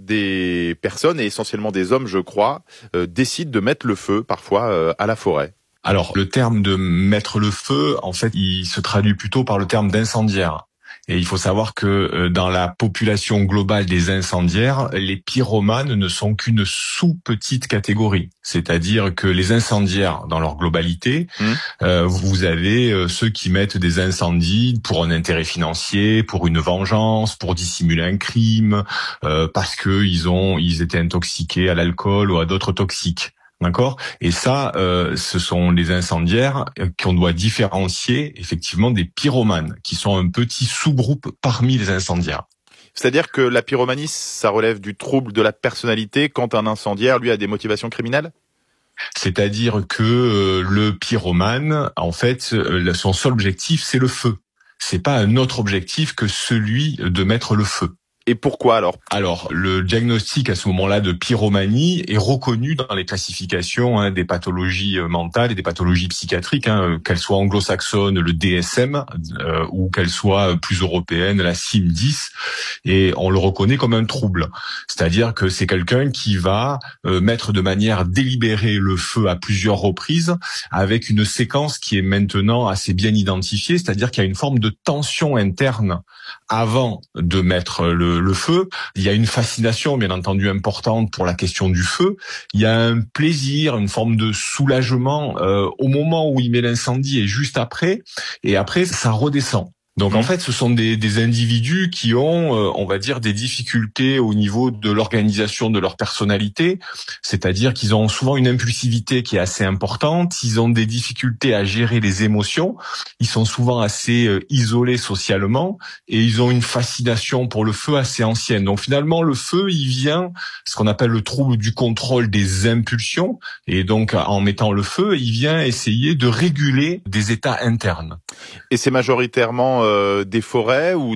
des personnes, et essentiellement des hommes je crois, euh, décident de mettre le feu parfois euh, à la forêt? Alors, le terme de mettre le feu, en fait, il se traduit plutôt par le terme d'incendiaire. Et il faut savoir que dans la population globale des incendiaires, les pyromanes ne sont qu'une sous-petite catégorie. C'est-à-dire que les incendiaires, dans leur globalité, mmh. euh, vous avez euh, ceux qui mettent des incendies pour un intérêt financier, pour une vengeance, pour dissimuler un crime, euh, parce que ils ont, ils étaient intoxiqués à l'alcool ou à d'autres toxiques. D'accord. Et ça, euh, ce sont les incendiaires qu'on doit différencier effectivement des pyromanes, qui sont un petit sous-groupe parmi les incendiaires. C'est-à-dire que la pyromanie, ça relève du trouble de la personnalité quand un incendiaire, lui, a des motivations criminelles ? C'est-à-dire que euh, le pyromane, en fait, euh, son seul objectif, c'est le feu. C'est pas un autre objectif que celui de mettre le feu. Et pourquoi alors? Alors, le diagnostic à ce moment-là de pyromanie est reconnu dans les classifications hein, des pathologies mentales et des pathologies psychiatriques, hein, qu'elles soient anglo-saxonnes, le D S M, euh, ou qu'elles soient plus européennes, la C I M dix, et on le reconnaît comme un trouble. C'est-à-dire que c'est quelqu'un qui va euh, mettre de manière délibérée le feu à plusieurs reprises, avec une séquence qui est maintenant assez bien identifiée, c'est-à-dire qu'il y a une forme de tension interne avant de mettre le, le feu. Il y a une fascination, bien entendu, importante pour la question du feu. Il y a un plaisir, une forme de soulagement euh, au moment où il met l'incendie et juste après. Et après, ça redescend. Donc en fait, ce sont des, des individus qui ont, euh, on va dire, des difficultés au niveau de l'organisation de leur personnalité, c'est-à-dire qu'ils ont souvent une impulsivité qui est assez importante, ils ont des difficultés à gérer les émotions, ils sont souvent assez euh, isolés socialement et ils ont une fascination pour le feu assez ancienne. Donc finalement, le feu, il vient, ce qu'on appelle le trouble du contrôle des impulsions, et donc en mettant le feu, il vient essayer de réguler des états internes. Et c'est majoritairement euh, des forêts ou